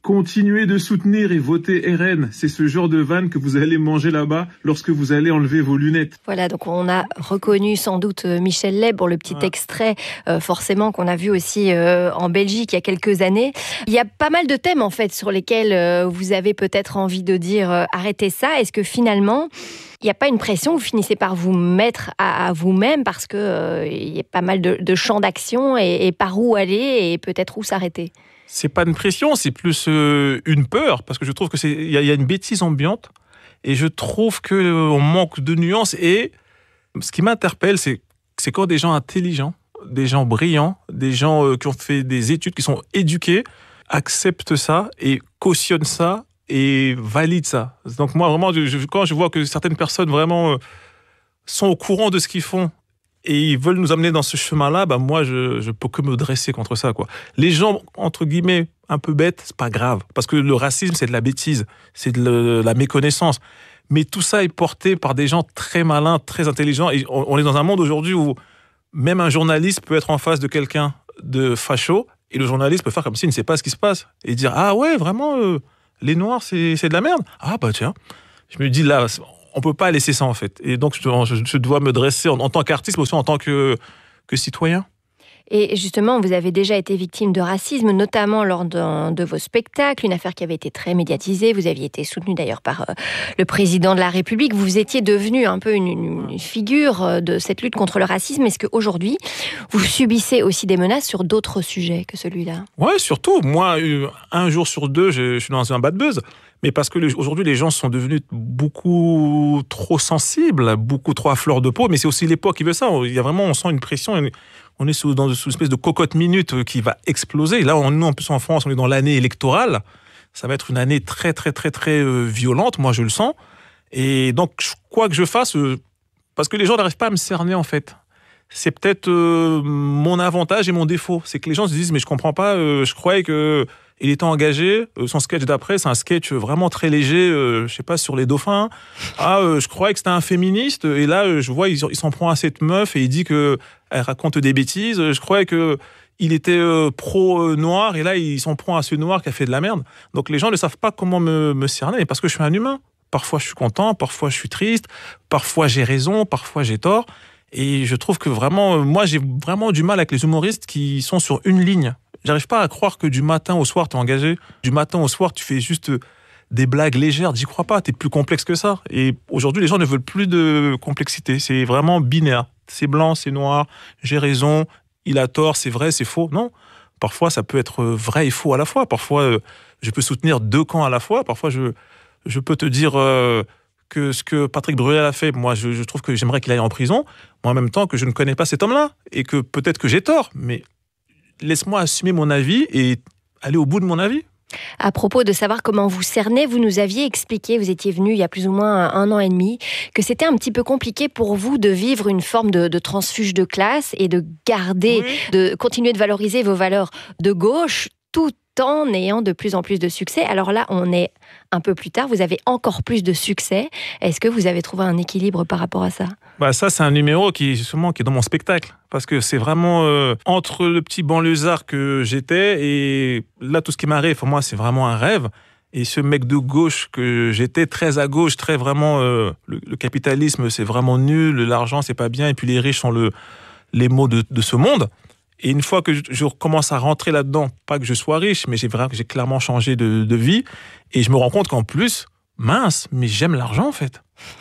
Continuez de soutenir et voter RN. C'est ce genre de vanne que vous allez manger là-bas lorsque vous allez enlever vos lunettes. Voilà, donc on a reconnu sans doute Michel Leb pour le petit extrait, forcément, qu'on a vu aussi en Belgique il y a quelques années. Il y a pas mal de thèmes, en fait, sur lesquels vous avez peut-être envie de dire arrêtez ça. Est-ce que finalement, il n'y a pas une pression, vous finissez par vous mettre à vous-même parce que il y a pas mal de champs d'action et par où aller et peut-être où s'arrêter? C'est pas une pression, c'est plus une peur, parce que je trouve que il y a une bêtise ambiante, et je trouve qu'on manque de nuances. Et ce qui m'interpelle, c'est quand des gens intelligents, des gens brillants, des gens qui ont fait des études, qui sont éduqués, acceptent ça et cautionnent ça et valident ça. Donc moi, vraiment, quand je vois que certaines personnes vraiment sont au courant de ce qu'ils font, et ils veulent nous amener dans ce chemin-là, moi, je peux que me dresser contre ça, quoi. Les gens, entre guillemets, un peu bêtes, c'est pas grave. Parce que le racisme, c'est de la bêtise. C'est de la méconnaissance. Mais tout ça est porté par des gens très malins, très intelligents. Et on est dans un monde aujourd'hui où même un journaliste peut être en face de quelqu'un de facho, et le journaliste peut faire comme s'il ne sait pas ce qui se passe. Et dire, ah ouais, vraiment, les Noirs, c'est de la merde. Ah bah tiens. Je me dis, là, on peut pas laisser ça, en fait. Et donc, je dois me dresser en tant qu'artiste, mais aussi en tant que citoyen. Et justement, vous avez déjà été victime de racisme, notamment lors de vos spectacles, une affaire qui avait été très médiatisée. Vous aviez été soutenu d'ailleurs par le président de la République. Vous étiez devenu un peu une figure de cette lutte contre le racisme. Est-ce qu'aujourd'hui, vous subissez aussi des menaces sur d'autres sujets que celui-là? Ouais, surtout. Moi, un jour sur deux, je suis dans un bad buzz. Mais parce que aujourd'hui, les gens sont devenus beaucoup trop sensibles, beaucoup trop à fleur de peau. Mais c'est aussi l'époque qui veut ça. Il y a vraiment, on sent une pression. On est dans une espèce de cocotte minute qui va exploser. Là, nous, en plus en France, on est dans l'année électorale. Ça va être une année très, très, très, très violente. Moi, je le sens. Et donc, quoi que je fasse, parce que les gens n'arrivent pas à me cerner, en fait. C'est peut-être mon avantage et mon défaut. C'est que les gens se disent, mais je comprends pas, je croyais que il était engagé. Son sketch d'après, c'est un sketch vraiment très léger, je sais pas, sur les dauphins. Je croyais que c'était un féministe. Et là, je vois, il s'en prend à cette meuf et il dit qu'elle raconte des bêtises. Je croyais qu'il était pro-noir. Et là, il s'en prend à ce noir qui a fait de la merde. Donc les gens ne savent pas comment me cerner. Parce que je suis un humain. Parfois, je suis content. Parfois, je suis triste. Parfois, j'ai raison. Parfois, j'ai tort. Et je trouve que vraiment, moi, j'ai vraiment du mal avec les humoristes qui sont sur une ligne. J'arrive pas à croire que du matin au soir, t'es engagé. Du matin au soir, tu fais juste des blagues légères. J'y crois pas, t'es plus complexe que ça. Et aujourd'hui, les gens ne veulent plus de complexité. C'est vraiment binaire. C'est blanc, c'est noir, j'ai raison, il a tort, c'est vrai, c'est faux. Non. Parfois, ça peut être vrai et faux à la fois. Parfois, je peux soutenir deux camps à la fois. Parfois, je peux te dire que ce que Patrick Bruel a fait, moi, je trouve que j'aimerais qu'il aille en prison. Moi, en même temps, que je ne connais pas cet homme-là. Et que peut-être que j'ai tort. Mais laisse-moi assumer mon avis et aller au bout de mon avis. À propos de savoir comment vous cernez, vous nous aviez expliqué, vous étiez venu il y a plus ou moins 1 an et demi, que c'était un petit peu compliqué pour vous de vivre une forme de transfuge de classe et de garder, de continuer de valoriser vos valeurs de gauche tout en ayant de plus en plus de succès. Alors là, on est un peu plus tard, vous avez encore plus de succès. Est-ce que vous avez trouvé un équilibre par rapport à ça ? Ça, c'est un numéro qui est dans mon spectacle. Parce que c'est vraiment entre le petit banlieusard que j'étais et là, tout ce qui m'arrive, pour moi, c'est vraiment un rêve. Et ce mec de gauche que j'étais, très à gauche, très vraiment... le capitalisme, c'est vraiment nul, l'argent, c'est pas bien, et puis les riches sont les maux de ce monde. Et une fois que je commence à rentrer là-dedans, pas que je sois riche, mais j'ai clairement changé de vie, et je me rends compte qu'en plus, mince, mais j'aime l'argent en fait.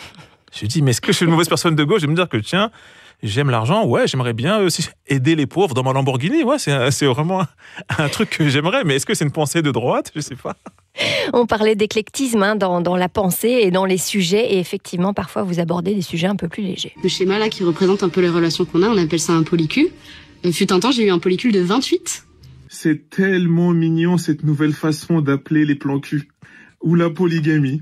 Je me dis, mais est-ce que je suis une mauvaise personne de gauche ? Je vais me dire que tiens, j'aime l'argent, ouais, j'aimerais bien aussi aider les pauvres dans ma Lamborghini, ouais, c'est vraiment un truc que j'aimerais, mais est-ce que c'est une pensée de droite ? Je sais pas. On parlait d'éclectisme dans la pensée et dans les sujets, et effectivement, parfois vous abordez des sujets un peu plus légers. Le schéma là qui représente un peu les relations qu'on a, on appelle ça un polycule. Fut un temps, j'ai eu un polycule de 28. C'est tellement mignon, cette nouvelle façon d'appeler les plans cul. Ou la polygamie.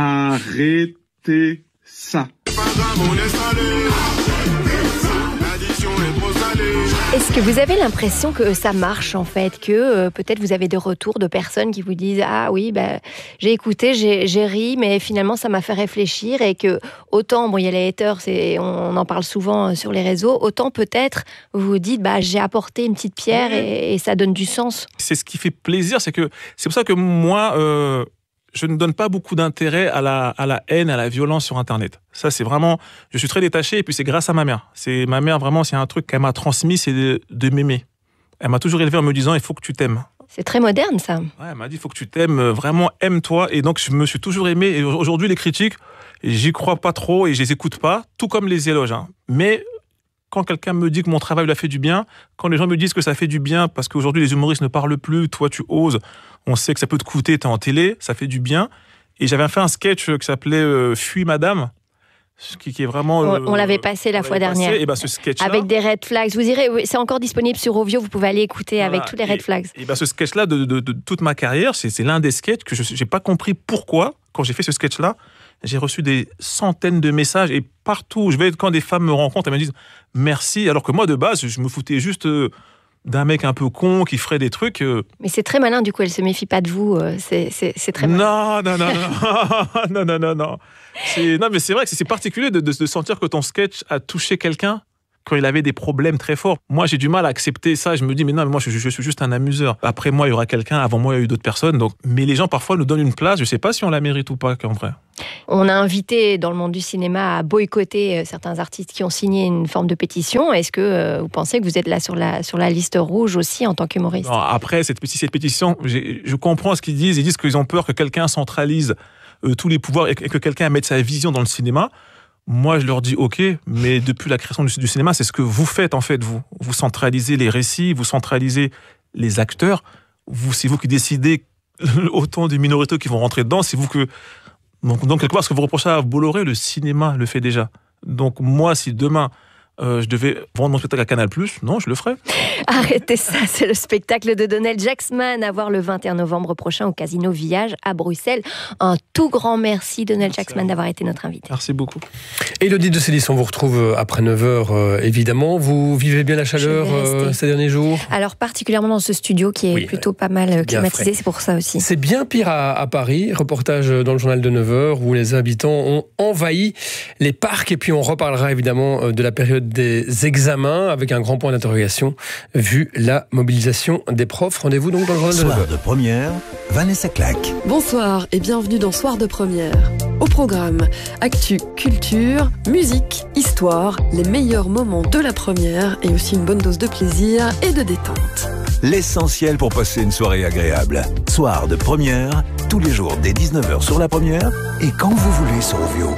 Arrêtez ça. Est-ce que vous avez l'impression que ça marche en fait, que peut-être vous avez des retours de personnes qui vous disent « Ah oui, j'ai écouté, j'ai ri, mais finalement ça m'a fait réfléchir » et que autant, il y a les haters, on en parle souvent sur les réseaux, autant peut-être vous vous dites « J'ai apporté une petite pierre et ça donne du sens ». C'est ce qui fait plaisir, c'est pour ça que moi, je ne donne pas beaucoup d'intérêt à la haine, à la violence sur Internet. Ça, c'est vraiment... Je suis très détaché et puis c'est grâce à ma mère. Ma mère, vraiment, c'est un truc qu'elle m'a transmis, c'est de m'aimer. Elle m'a toujours élevé en me disant « Il faut que tu t'aimes ». C'est très moderne, ça. Ouais, elle m'a dit « Il faut que tu t'aimes, vraiment aime-toi ». Et donc, je me suis toujours aimé. Et aujourd'hui, les critiques, j'y crois pas trop et je les écoute pas, tout comme les éloges. Mais quand quelqu'un me dit que mon travail lui a fait du bien, quand les gens me disent que ça fait du bien, parce qu'aujourd'hui, les humoristes ne parlent plus, toi, tu oses, on sait que ça peut te coûter, t'es en télé, ça fait du bien. Et j'avais fait un sketch qui s'appelait « Fuis madame », qui est vraiment... On l'avait passé la fois dernière. Et ce sketch-là... Avec des red flags. Vous irez, c'est encore disponible sur Ovio, vous pouvez aller écouter avec tous les red flags. Et ce sketch-là, de toute ma carrière, c'est l'un des sketchs que je n'ai pas compris pourquoi, quand j'ai fait ce sketch-là, j'ai reçu des centaines de messages et partout où je vais, quand des femmes me rencontrent, elles me disent « Merci », alors que moi, de base, je me foutais juste... d'un mec un peu con qui ferait des trucs. Mais c'est très malin, du coup, elle se méfie pas de vous. C'est très malin. Non. Non, mais c'est vrai que c'est particulier de sentir que ton sketch a touché quelqu'un quand il avait des problèmes très forts. Moi, j'ai du mal à accepter ça. Je me dis, mais non, moi, je suis juste un amuseur. Après moi, il y aura quelqu'un. Avant moi, il y a eu d'autres personnes. Donc... Mais les gens, parfois, nous donnent une place. Je sais pas si on la mérite ou pas, en vrai. On a invité, dans le monde du cinéma, à boycotter certains artistes qui ont signé une forme de pétition. Est-ce que vous pensez que vous êtes là sur la liste rouge aussi, en tant qu'humoriste ? Non, après, cette pétition, je comprends ce qu'ils disent. Ils disent qu'ils ont peur que quelqu'un centralise tous les pouvoirs et que quelqu'un mette sa vision dans le cinéma. Moi, je leur dis OK, mais depuis la création du cinéma, c'est ce que vous faites en fait. Vous centralisez les récits, vous centralisez les acteurs. C'est vous qui décidez autant des minorités qui vont rentrer dedans. C'est vous que... Donc quelque part, ce que vous reprochez à Bolloré, le cinéma le fait déjà. Donc moi, si demain... je devais vendre mon spectacle à Canal+, non, je le ferais. Arrêtez ça, c'est le spectacle de Donald Jacksman à voir le 21 novembre prochain au Casino Village à Bruxelles. Un tout grand merci Donald Jacksman d'avoir été notre invité. Merci beaucoup. Élodie de Sélis, on vous retrouve après 9h évidemment. Vous vivez bien la chaleur ces derniers jours ? Alors particulièrement dans ce studio qui est plutôt pas mal climatisé, c'est pour ça aussi. C'est bien pire à Paris. Reportage dans le journal de 9h où les habitants ont envahi les parcs et puis on reparlera évidemment de la période des examens avec un grand point d'interrogation vu la mobilisation des profs. Rendez-vous donc dans le journal de 9h. Soir de première, Vanessa Claque. Bonsoir et bienvenue dans Soir de première. Au programme, actu, culture, musique, histoire, les meilleurs moments de la première et aussi une bonne dose de plaisir et de détente. L'essentiel pour passer une soirée agréable. Soir de première, tous les jours dès 19h sur la première et quand vous voulez sur Ovio.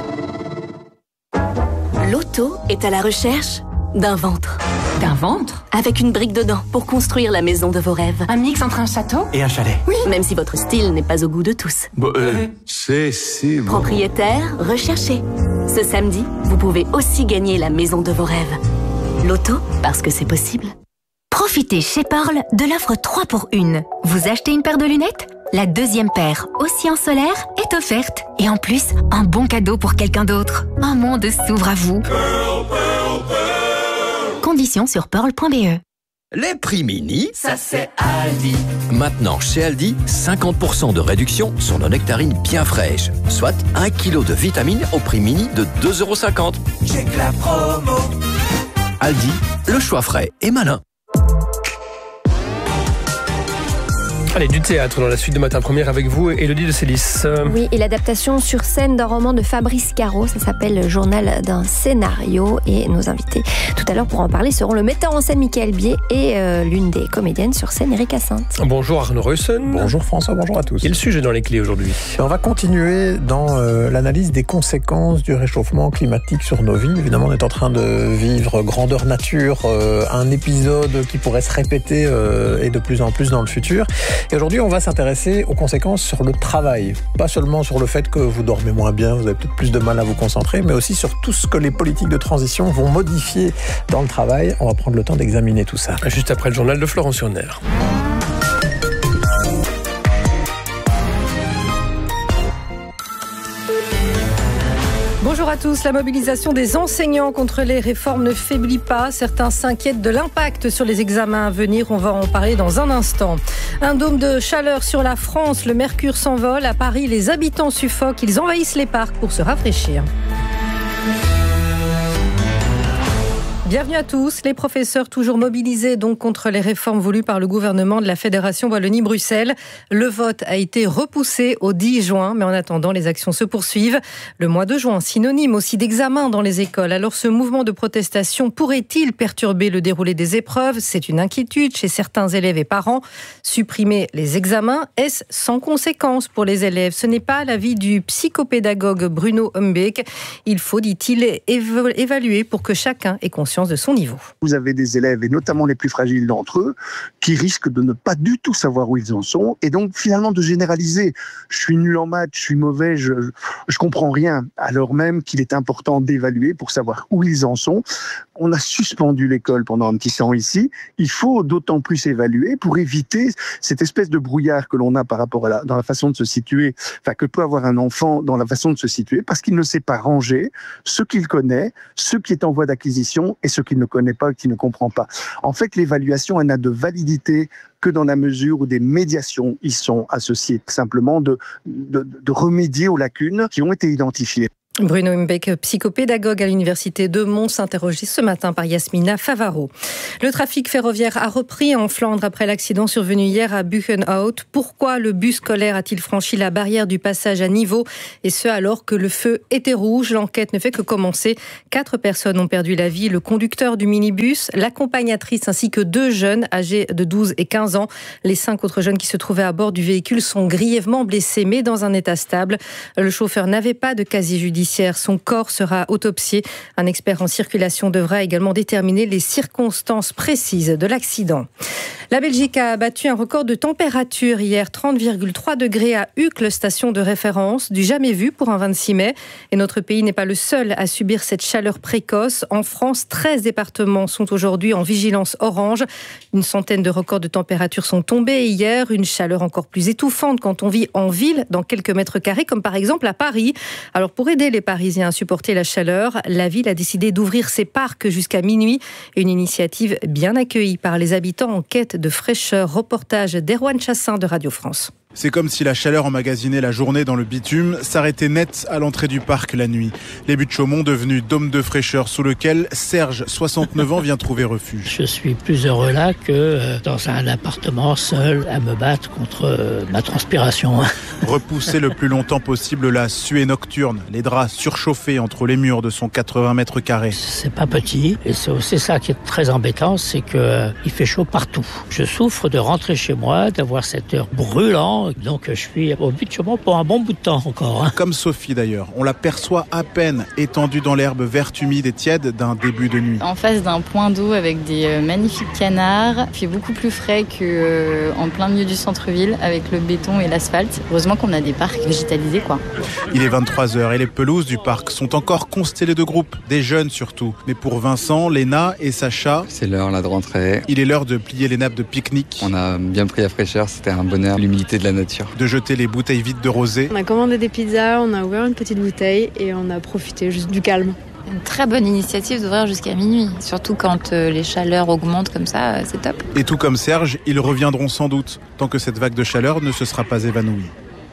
L'auto est à la recherche d'un ventre. D'un ventre ? Avec une brique dedans pour construire la maison de vos rêves. Un mix entre un château et un chalet. Oui, même si votre style n'est pas au goût de tous. C'est si bon. Propriétaire, recherché. Ce samedi, vous pouvez aussi gagner la maison de vos rêves. L'auto, parce que c'est possible. Profitez chez Pearl de l'offre 3 pour 1. Vous achetez une paire de lunettes ? La deuxième paire, aussi en solaire, est offerte. Et en plus, un bon cadeau pour quelqu'un d'autre. Un monde s'ouvre à vous. Pearl, Pearl, Pearl. Conditions sur pearl.be. Les prix mini, ça c'est Aldi. Maintenant, chez Aldi, 50% de réduction sur nos nectarines bien fraîches. Soit 1 kg de vitamines au prix mini de 2,50 €. Check la promo. Aldi, le choix frais et malin. Allez, du théâtre dans la suite de Matin Première avec vous, Élodie de Sélis. Oui, et l'adaptation sur scène d'un roman de Fabrice Caro, ça s'appelle Le journal d'un scénario. Et nos invités tout à l'heure pour en parler seront le metteur en scène Michael Bier et l'une des comédiennes sur scène, Erika Sainte. Bonjour Arnaud Reussen. Bonjour François, bonjour à tous. Quel sujet dans les clés aujourd'hui ? On va continuer dans l'analyse des conséquences du réchauffement climatique sur nos vies. Évidemment, on est en train de vivre grandeur nature, un épisode qui pourrait se répéter et de plus en plus dans le futur. Et aujourd'hui, on va s'intéresser aux conséquences sur le travail. Pas seulement sur le fait que vous dormez moins bien, vous avez peut-être plus de mal à vous concentrer, mais aussi sur tout ce que les politiques de transition vont modifier dans le travail. On va prendre le temps d'examiner tout ça. Juste après le journal de Florent Surner. Bonjour Bonjour à tous. La mobilisation des enseignants contre les réformes ne faiblit pas. Certains s'inquiètent de l'impact sur les examens à venir. On va en parler dans un instant. Un dôme de chaleur sur la France. Le mercure s'envole. À Paris, les habitants suffoquent. Ils envahissent les parcs pour se rafraîchir. Bienvenue à tous. Les professeurs toujours mobilisés donc contre les réformes voulues par le gouvernement de la Fédération Wallonie-Bruxelles. Le vote a été repoussé au 10 juin, mais en attendant, les actions se poursuivent. Le mois de juin, synonyme aussi d'examen dans les écoles. Alors ce mouvement de protestation pourrait-il perturber le déroulé des épreuves ? C'est une inquiétude chez certains élèves et parents. Supprimer les examens, est-ce sans conséquence pour les élèves ? Ce n'est pas l'avis du psychopédagogue Bruno Humbeek. Il faut, dit-il, évaluer pour que chacun ait conscience de son niveau. Vous avez des élèves, et notamment les plus fragiles d'entre eux, qui risquent de ne pas du tout savoir où ils en sont, et donc finalement de généraliser. Je suis nul en maths, je suis mauvais, je comprends rien, alors même qu'il est important d'évaluer pour savoir où ils en sont. On a suspendu l'école pendant un petit temps ici. Il faut d'autant plus évaluer pour éviter cette espèce de brouillard que l'on a par rapport à dans la façon de se situer, enfin que peut avoir un enfant dans la façon de se situer, parce qu'il ne sait pas ranger ce qu'il connaît, ce qui est en voie d'acquisition et ce qu'il ne connaît pas, qu'il ne comprend pas. En fait, l'évaluation, elle n'a de validité que dans la mesure où des médiations y sont associées, simplement de remédier aux lacunes qui ont été identifiées. Bruno Humbeek, psychopédagogue à l'université de Mons, interrogé ce matin par Yasmina Favaro. Le trafic ferroviaire a repris en Flandre après l'accident survenu hier à Buchenhout. Pourquoi le bus scolaire a-t-il franchi la barrière du passage à niveau, et ce alors que le feu était rouge? L'enquête ne fait que commencer. 4 personnes ont perdu la vie, le conducteur du minibus, l'accompagnatrice ainsi que 2 jeunes âgés de 12 et 15 ans. Les 5 autres jeunes qui se trouvaient à bord du véhicule sont grièvement blessés mais dans un état stable. Le chauffeur n'avait pas de casier judiciaire. Son corps sera autopsié. Un expert en circulation devra également déterminer les circonstances précises de l'accident. La Belgique a battu un record de température hier, 30,3 degrés à Uccle, station de référence, du jamais vu pour un 26 mai. Et notre pays n'est pas le seul à subir cette chaleur précoce. En France, 13 départements sont aujourd'hui en vigilance orange. Une centaine de records de température sont tombés hier. Une chaleur encore plus étouffante quand on vit en ville, dans quelques mètres carrés, comme par exemple à Paris. Alors pour aider les Parisiens à supporter la chaleur, la ville a décidé d'ouvrir ses parcs jusqu'à minuit. Une initiative bien accueillie par les habitants en quête de fraîcheur. Reportage d'Erwan Chassin de Radio France. C'est comme si la chaleur emmagasinée la journée dans le bitume s'arrêtait net à l'entrée du parc la nuit. Les Buttes Chaumont, devenus dôme de fraîcheur sous lequel Serge, 69 ans, vient trouver refuge. Je suis plus heureux là que dans un appartement seul à me battre contre ma transpiration. Repousser le plus longtemps possible la suée nocturne, les draps surchauffés entre les murs de son 80 mètres carrés. C'est pas petit et c'est aussi ça qui est très embêtant, c'est qu'il fait chaud partout. Je souffre de rentrer chez moi, d'avoir cette heure brûlante. Donc je suis au Buttes Chaumont pour un bon bout de temps encore. Comme Sophie d'ailleurs, on la perçoit à peine étendue dans l'herbe verte humide et tiède d'un début de nuit. En face d'un point d'eau avec des magnifiques canards, il fait beaucoup plus frais qu'en plein milieu du centre-ville avec le béton et l'asphalte. Heureusement qu'on a des parcs végétalisés quoi. Il est 23h et les pelouses du parc sont encore constellées de groupes, des jeunes surtout. Mais pour Vincent, Léna et Sacha, c'est l'heure là de rentrer. Il est l'heure de plier les nappes de pique-nique. On a bien pris la fraîcheur, c'était un bonheur, l'humidité de la nature. De jeter les bouteilles vides de rosé. On a commandé des pizzas, on a ouvert une petite bouteille et on a profité juste du calme. Une très bonne initiative d'ouvrir jusqu'à minuit. Surtout quand les chaleurs augmentent comme ça, c'est top. Et tout comme Serge, ils reviendront sans doute, tant que cette vague de chaleur ne se sera pas évanouie.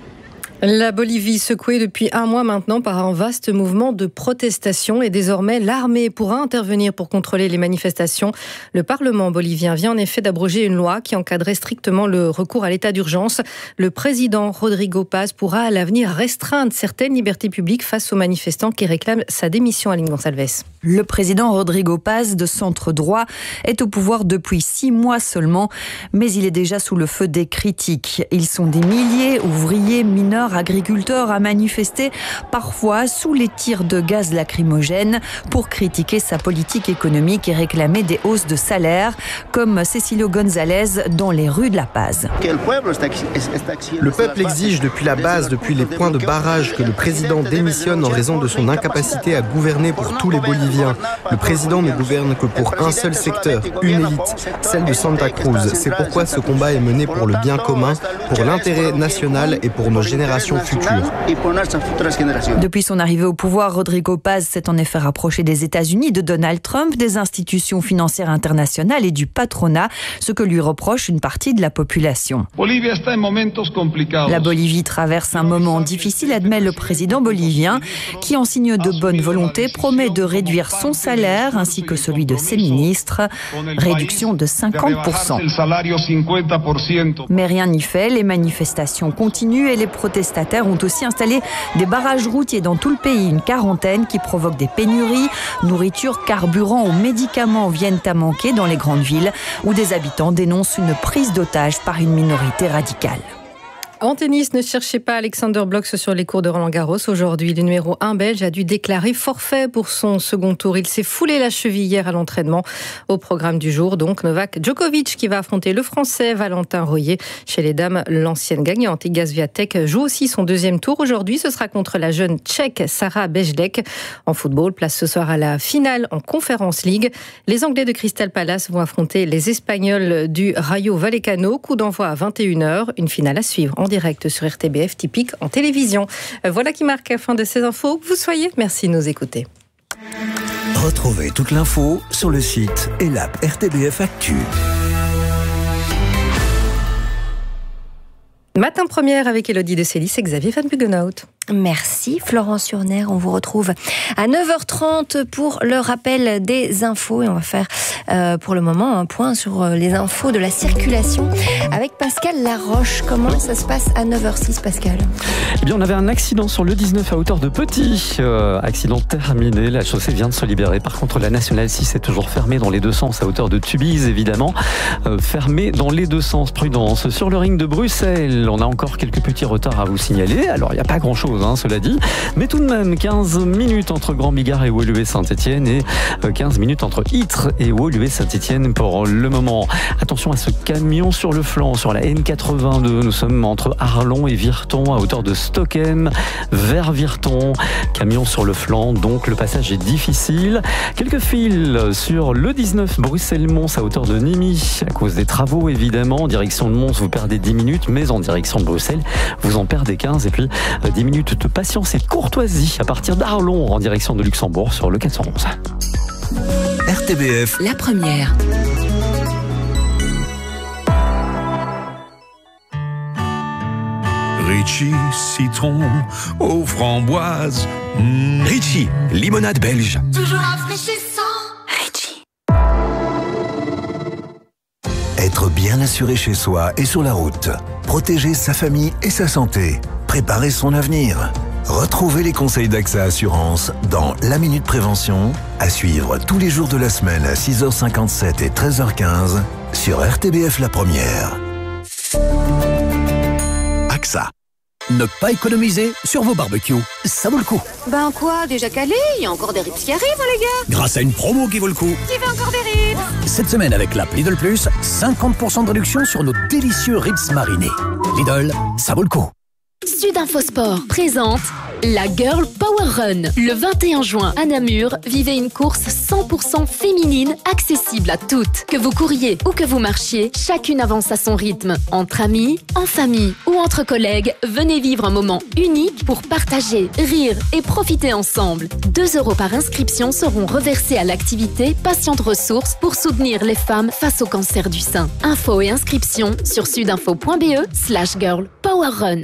La Bolivie secouée depuis un mois maintenant par un vaste mouvement de protestation et désormais l'armée pourra intervenir pour contrôler les manifestations. Le Parlement bolivien vient en effet d'abroger une loi qui encadrait strictement le recours à l'état d'urgence. Le président Rodrigo Paz pourra à l'avenir restreindre certaines libertés publiques face aux manifestants qui réclament sa démission. Aline Gonçalves. Le président Rodrigo Paz de centre droit est au pouvoir depuis 6 mois seulement, mais il est déjà sous le feu des critiques. Ils sont des milliers, ouvriers, mineurs, agriculteurs à manifester, parfois sous les tirs de gaz lacrymogène, pour critiquer sa politique économique et réclamer des hausses de salaire, comme Cecilio González dans les rues de La Paz. Le peuple exige depuis la base, depuis les points de barrage, que le président démissionne en raison de son incapacité à gouverner pour tous les Boliviens. Le président ne gouverne que pour un seul secteur, une élite, celle de Santa Cruz. C'est pourquoi ce combat est mené pour le bien commun, pour l'intérêt national et pour nos générations générations futures. Depuis son arrivée au pouvoir, Rodrigo Paz s'est en effet rapproché des États-Unis, de Donald Trump, des institutions financières internationales et du patronat, ce que lui reproche une partie de la population. La Bolivie traverse un moment difficile, admet le président bolivien, qui en signe de bonne volonté promet de réduire son salaire ainsi que celui de ses ministres, réduction de 50%. Mais rien n'y fait, les manifestations continuent et les protestataires ont aussi installé des barrages routiers dans tout le pays, une quarantaine qui provoque des pénuries, nourriture, carburant ou médicaments viennent à manquer dans les grandes villes où des habitants dénoncent une prise d'otage par une minorité radicale. En tennis, ne cherchez pas Alexander Blok sur les cours de Roland-Garros. Aujourd'hui, le numéro 1 belge a dû déclarer forfait pour son second tour. Il s'est foulé la cheville hier à l'entraînement. Au programme du jour, donc, Novak Djokovic qui va affronter le Français Valentin Royer. Chez les dames, l'ancienne gagnante Iga Swiatek joue aussi son deuxième tour. Aujourd'hui, ce sera contre la jeune Tchèque Sara Bejdek. En football, place ce soir à la finale en Conference League. Les Anglais de Crystal Palace vont affronter les Espagnols du Rayo Vallecano. Coup d'envoi à 21h. Une finale à suivre en direct sur RTBF, typique en télévision. Voilà qui marque la fin de ces infos. Que vous soyez, merci de nous écouter. Retrouvez toute l'info sur le site et l'app RTBF Actu. Matin première avec Élodie de Célis et Xavier Van Buggenhout. Merci Florence Urner, on vous retrouve à 9h30 pour le rappel des infos et on va faire pour le moment un point sur les infos de la circulation avec Pascal Laroche. Comment ça se passe à 9h06 Pascal ? Eh bien on avait un accident sur le 19 à hauteur de Petit, accident terminé, la chaussée vient de se libérer. Par contre la nationale 6 est toujours fermée dans les deux sens à hauteur de Tubize évidemment, fermée dans les deux sens, prudence. Sur le ring de Bruxelles, on a encore quelques petits retards à vous signaler, alors il n'y a pas grand chose cela dit, mais tout de même 15 minutes entre Grand Bigard et Woluwe-Saint-Étienne et 15 minutes entre Ytre et Woluwe-Saint-Étienne pour le moment. Attention à ce camion sur le flanc, sur la N82, nous sommes entre Arlon et Virton à hauteur de Stockem vers Virton, camion sur le flanc, donc le passage est difficile. Quelques fils sur le 19 Bruxelles-Mons à hauteur de Nimy à cause des travaux évidemment, en direction de Mons vous perdez 10 minutes, mais en direction de Bruxelles vous en perdez 15 et puis 10 minutes de patience et de courtoisie à partir d'Arlon en direction de Luxembourg sur le 411. RTBF, la première. Ritchie, citron aux framboises. Ritchie, limonade belge. Toujours rafraîchissant. Ritchie. Être bien assuré chez soi et sur la route. Protéger sa famille et sa santé. Préparer son avenir. Retrouvez les conseils d'AXA Assurance dans La Minute Prévention, à suivre tous les jours de la semaine à 6h57 et 13h15 sur RTBF La Première. AXA. Ne pas économiser sur vos barbecues, ça vaut le coup. Ben quoi, déjà calé? Il y a encore des ribs qui arrivent, hein, les gars. Grâce à une promo qui vaut le coup. Qui veut encore des ribs? Cette semaine avec l'app Lidl Plus, 50% de réduction sur nos délicieux ribs marinés. Lidl, ça vaut le coup. Sudinfosport présente la Girl Power Run. Le 21 juin à Namur, vivez une course 100% féminine accessible à toutes. Que vous couriez ou que vous marchiez, chacune avance à son rythme. Entre amis, en famille ou entre collègues, venez vivre un moment unique pour partager, rire et profiter ensemble. 2 € par inscription seront reversés à l'activité Patientes Ressources pour soutenir les femmes face au cancer du sein. Infos et inscriptions sur sudinfo.be/Girl Power Run.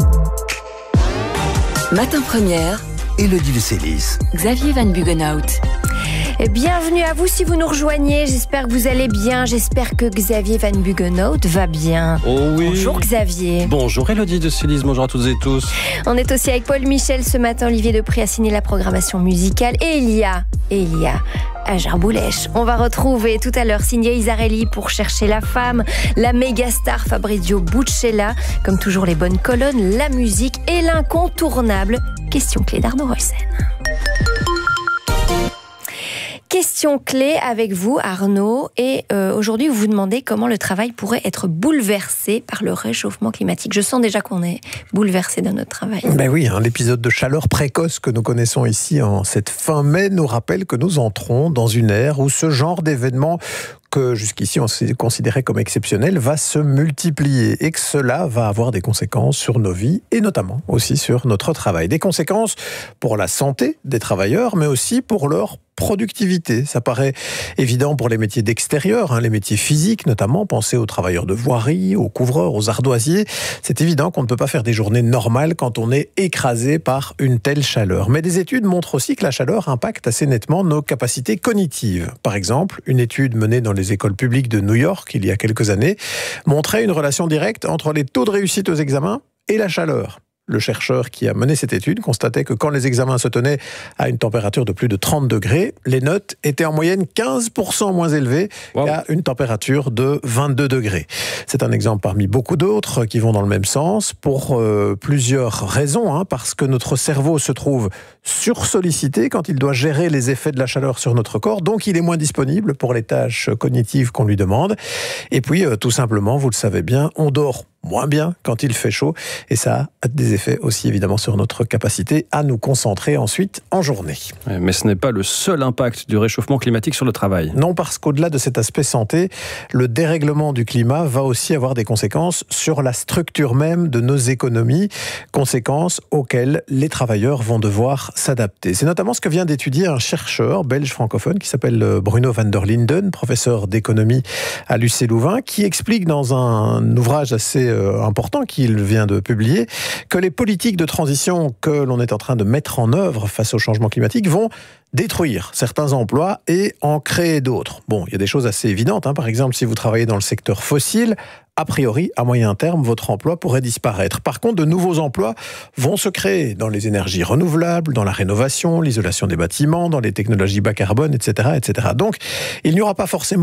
Matin première, Élodie de Célis, Xavier Van Buggenhout. Et bienvenue à vous si vous nous rejoignez. J'espère que vous allez bien. J'espère que Xavier Van Buggenhout va bien. Oh oui. Bonjour Xavier. Bonjour Élodie de Célis, bonjour à toutes et tous. On est aussi avec Paul Michel ce matin. Olivier Depré a signé la programmation musicale. Et il y a Hajar Boulèche. On va retrouver tout à l'heure Signé Isarelli pour Chercher la femme, la méga star Fabrizio Buccella, comme toujours les bonnes colonnes, la musique et l'incontournable question clé d'Arnaud Roysen. Question clé avec vous, Arnaud. Et aujourd'hui, vous vous demandez comment le travail pourrait être bouleversé par le réchauffement climatique. Je sens déjà qu'on est bouleversé dans notre travail. Ben oui, l'épisode de chaleur précoce que nous connaissons ici en cette fin mai nous rappelle que nous entrons dans une ère où ce genre d'événements que jusqu'ici on s'est considéré comme exceptionnel va se multiplier et que cela va avoir des conséquences sur nos vies et notamment aussi sur notre travail. Des conséquences pour la santé des travailleurs, mais aussi pour leur productivité. Ça paraît évident pour les métiers d'extérieur, les métiers physiques notamment. Pensez aux travailleurs de voirie, aux couvreurs, aux ardoisiers. C'est évident qu'on ne peut pas faire des journées normales quand on est écrasé par une telle chaleur. Mais des études montrent aussi que la chaleur impacte assez nettement nos capacités cognitives. Par exemple, une étude menée dans les écoles publiques de New York il y a quelques années montrait une relation directe entre les taux de réussite aux examens et la chaleur. Le chercheur qui a mené cette étude constatait que quand les examens se tenaient à une température de plus de 30 degrés, les notes étaient en moyenne 15% moins élevées qu'à une température de 22 degrés. C'est un exemple parmi beaucoup d'autres qui vont dans le même sens pour plusieurs raisons. Parce que notre cerveau se trouve sursollicité quand il doit gérer les effets de la chaleur sur notre corps, donc il est moins disponible pour les tâches cognitives qu'on lui demande. Et puis, tout simplement, vous le savez bien, on dort moins bien quand il fait chaud et ça a des effets aussi évidemment sur notre capacité à nous concentrer ensuite en journée. Mais ce n'est pas le seul impact du réchauffement climatique sur le travail. Non, parce qu'au-delà de cet aspect santé, le dérèglement du climat va aussi avoir des conséquences sur la structure même de nos économies, conséquences auxquelles les travailleurs vont devoir s'adapter. C'est notamment ce que vient d'étudier un chercheur belge francophone qui s'appelle Bruno van der Linden, professeur d'économie à l'UC Louvain, qui explique dans un ouvrage assez important qu'il vient de publier, que les politiques de transition que l'on est en train de mettre en œuvre face au changement climatique vont détruire certains emplois et en créer d'autres. Bon, il y a des choses assez évidentes. Par exemple, si vous travaillez dans le secteur fossile, a priori, à moyen terme, votre emploi pourrait disparaître. Par contre, de nouveaux emplois vont se créer dans les énergies renouvelables, dans la rénovation, l'isolation des bâtiments, dans les technologies bas carbone, etc., etc. Donc, il n'y aura pas forcément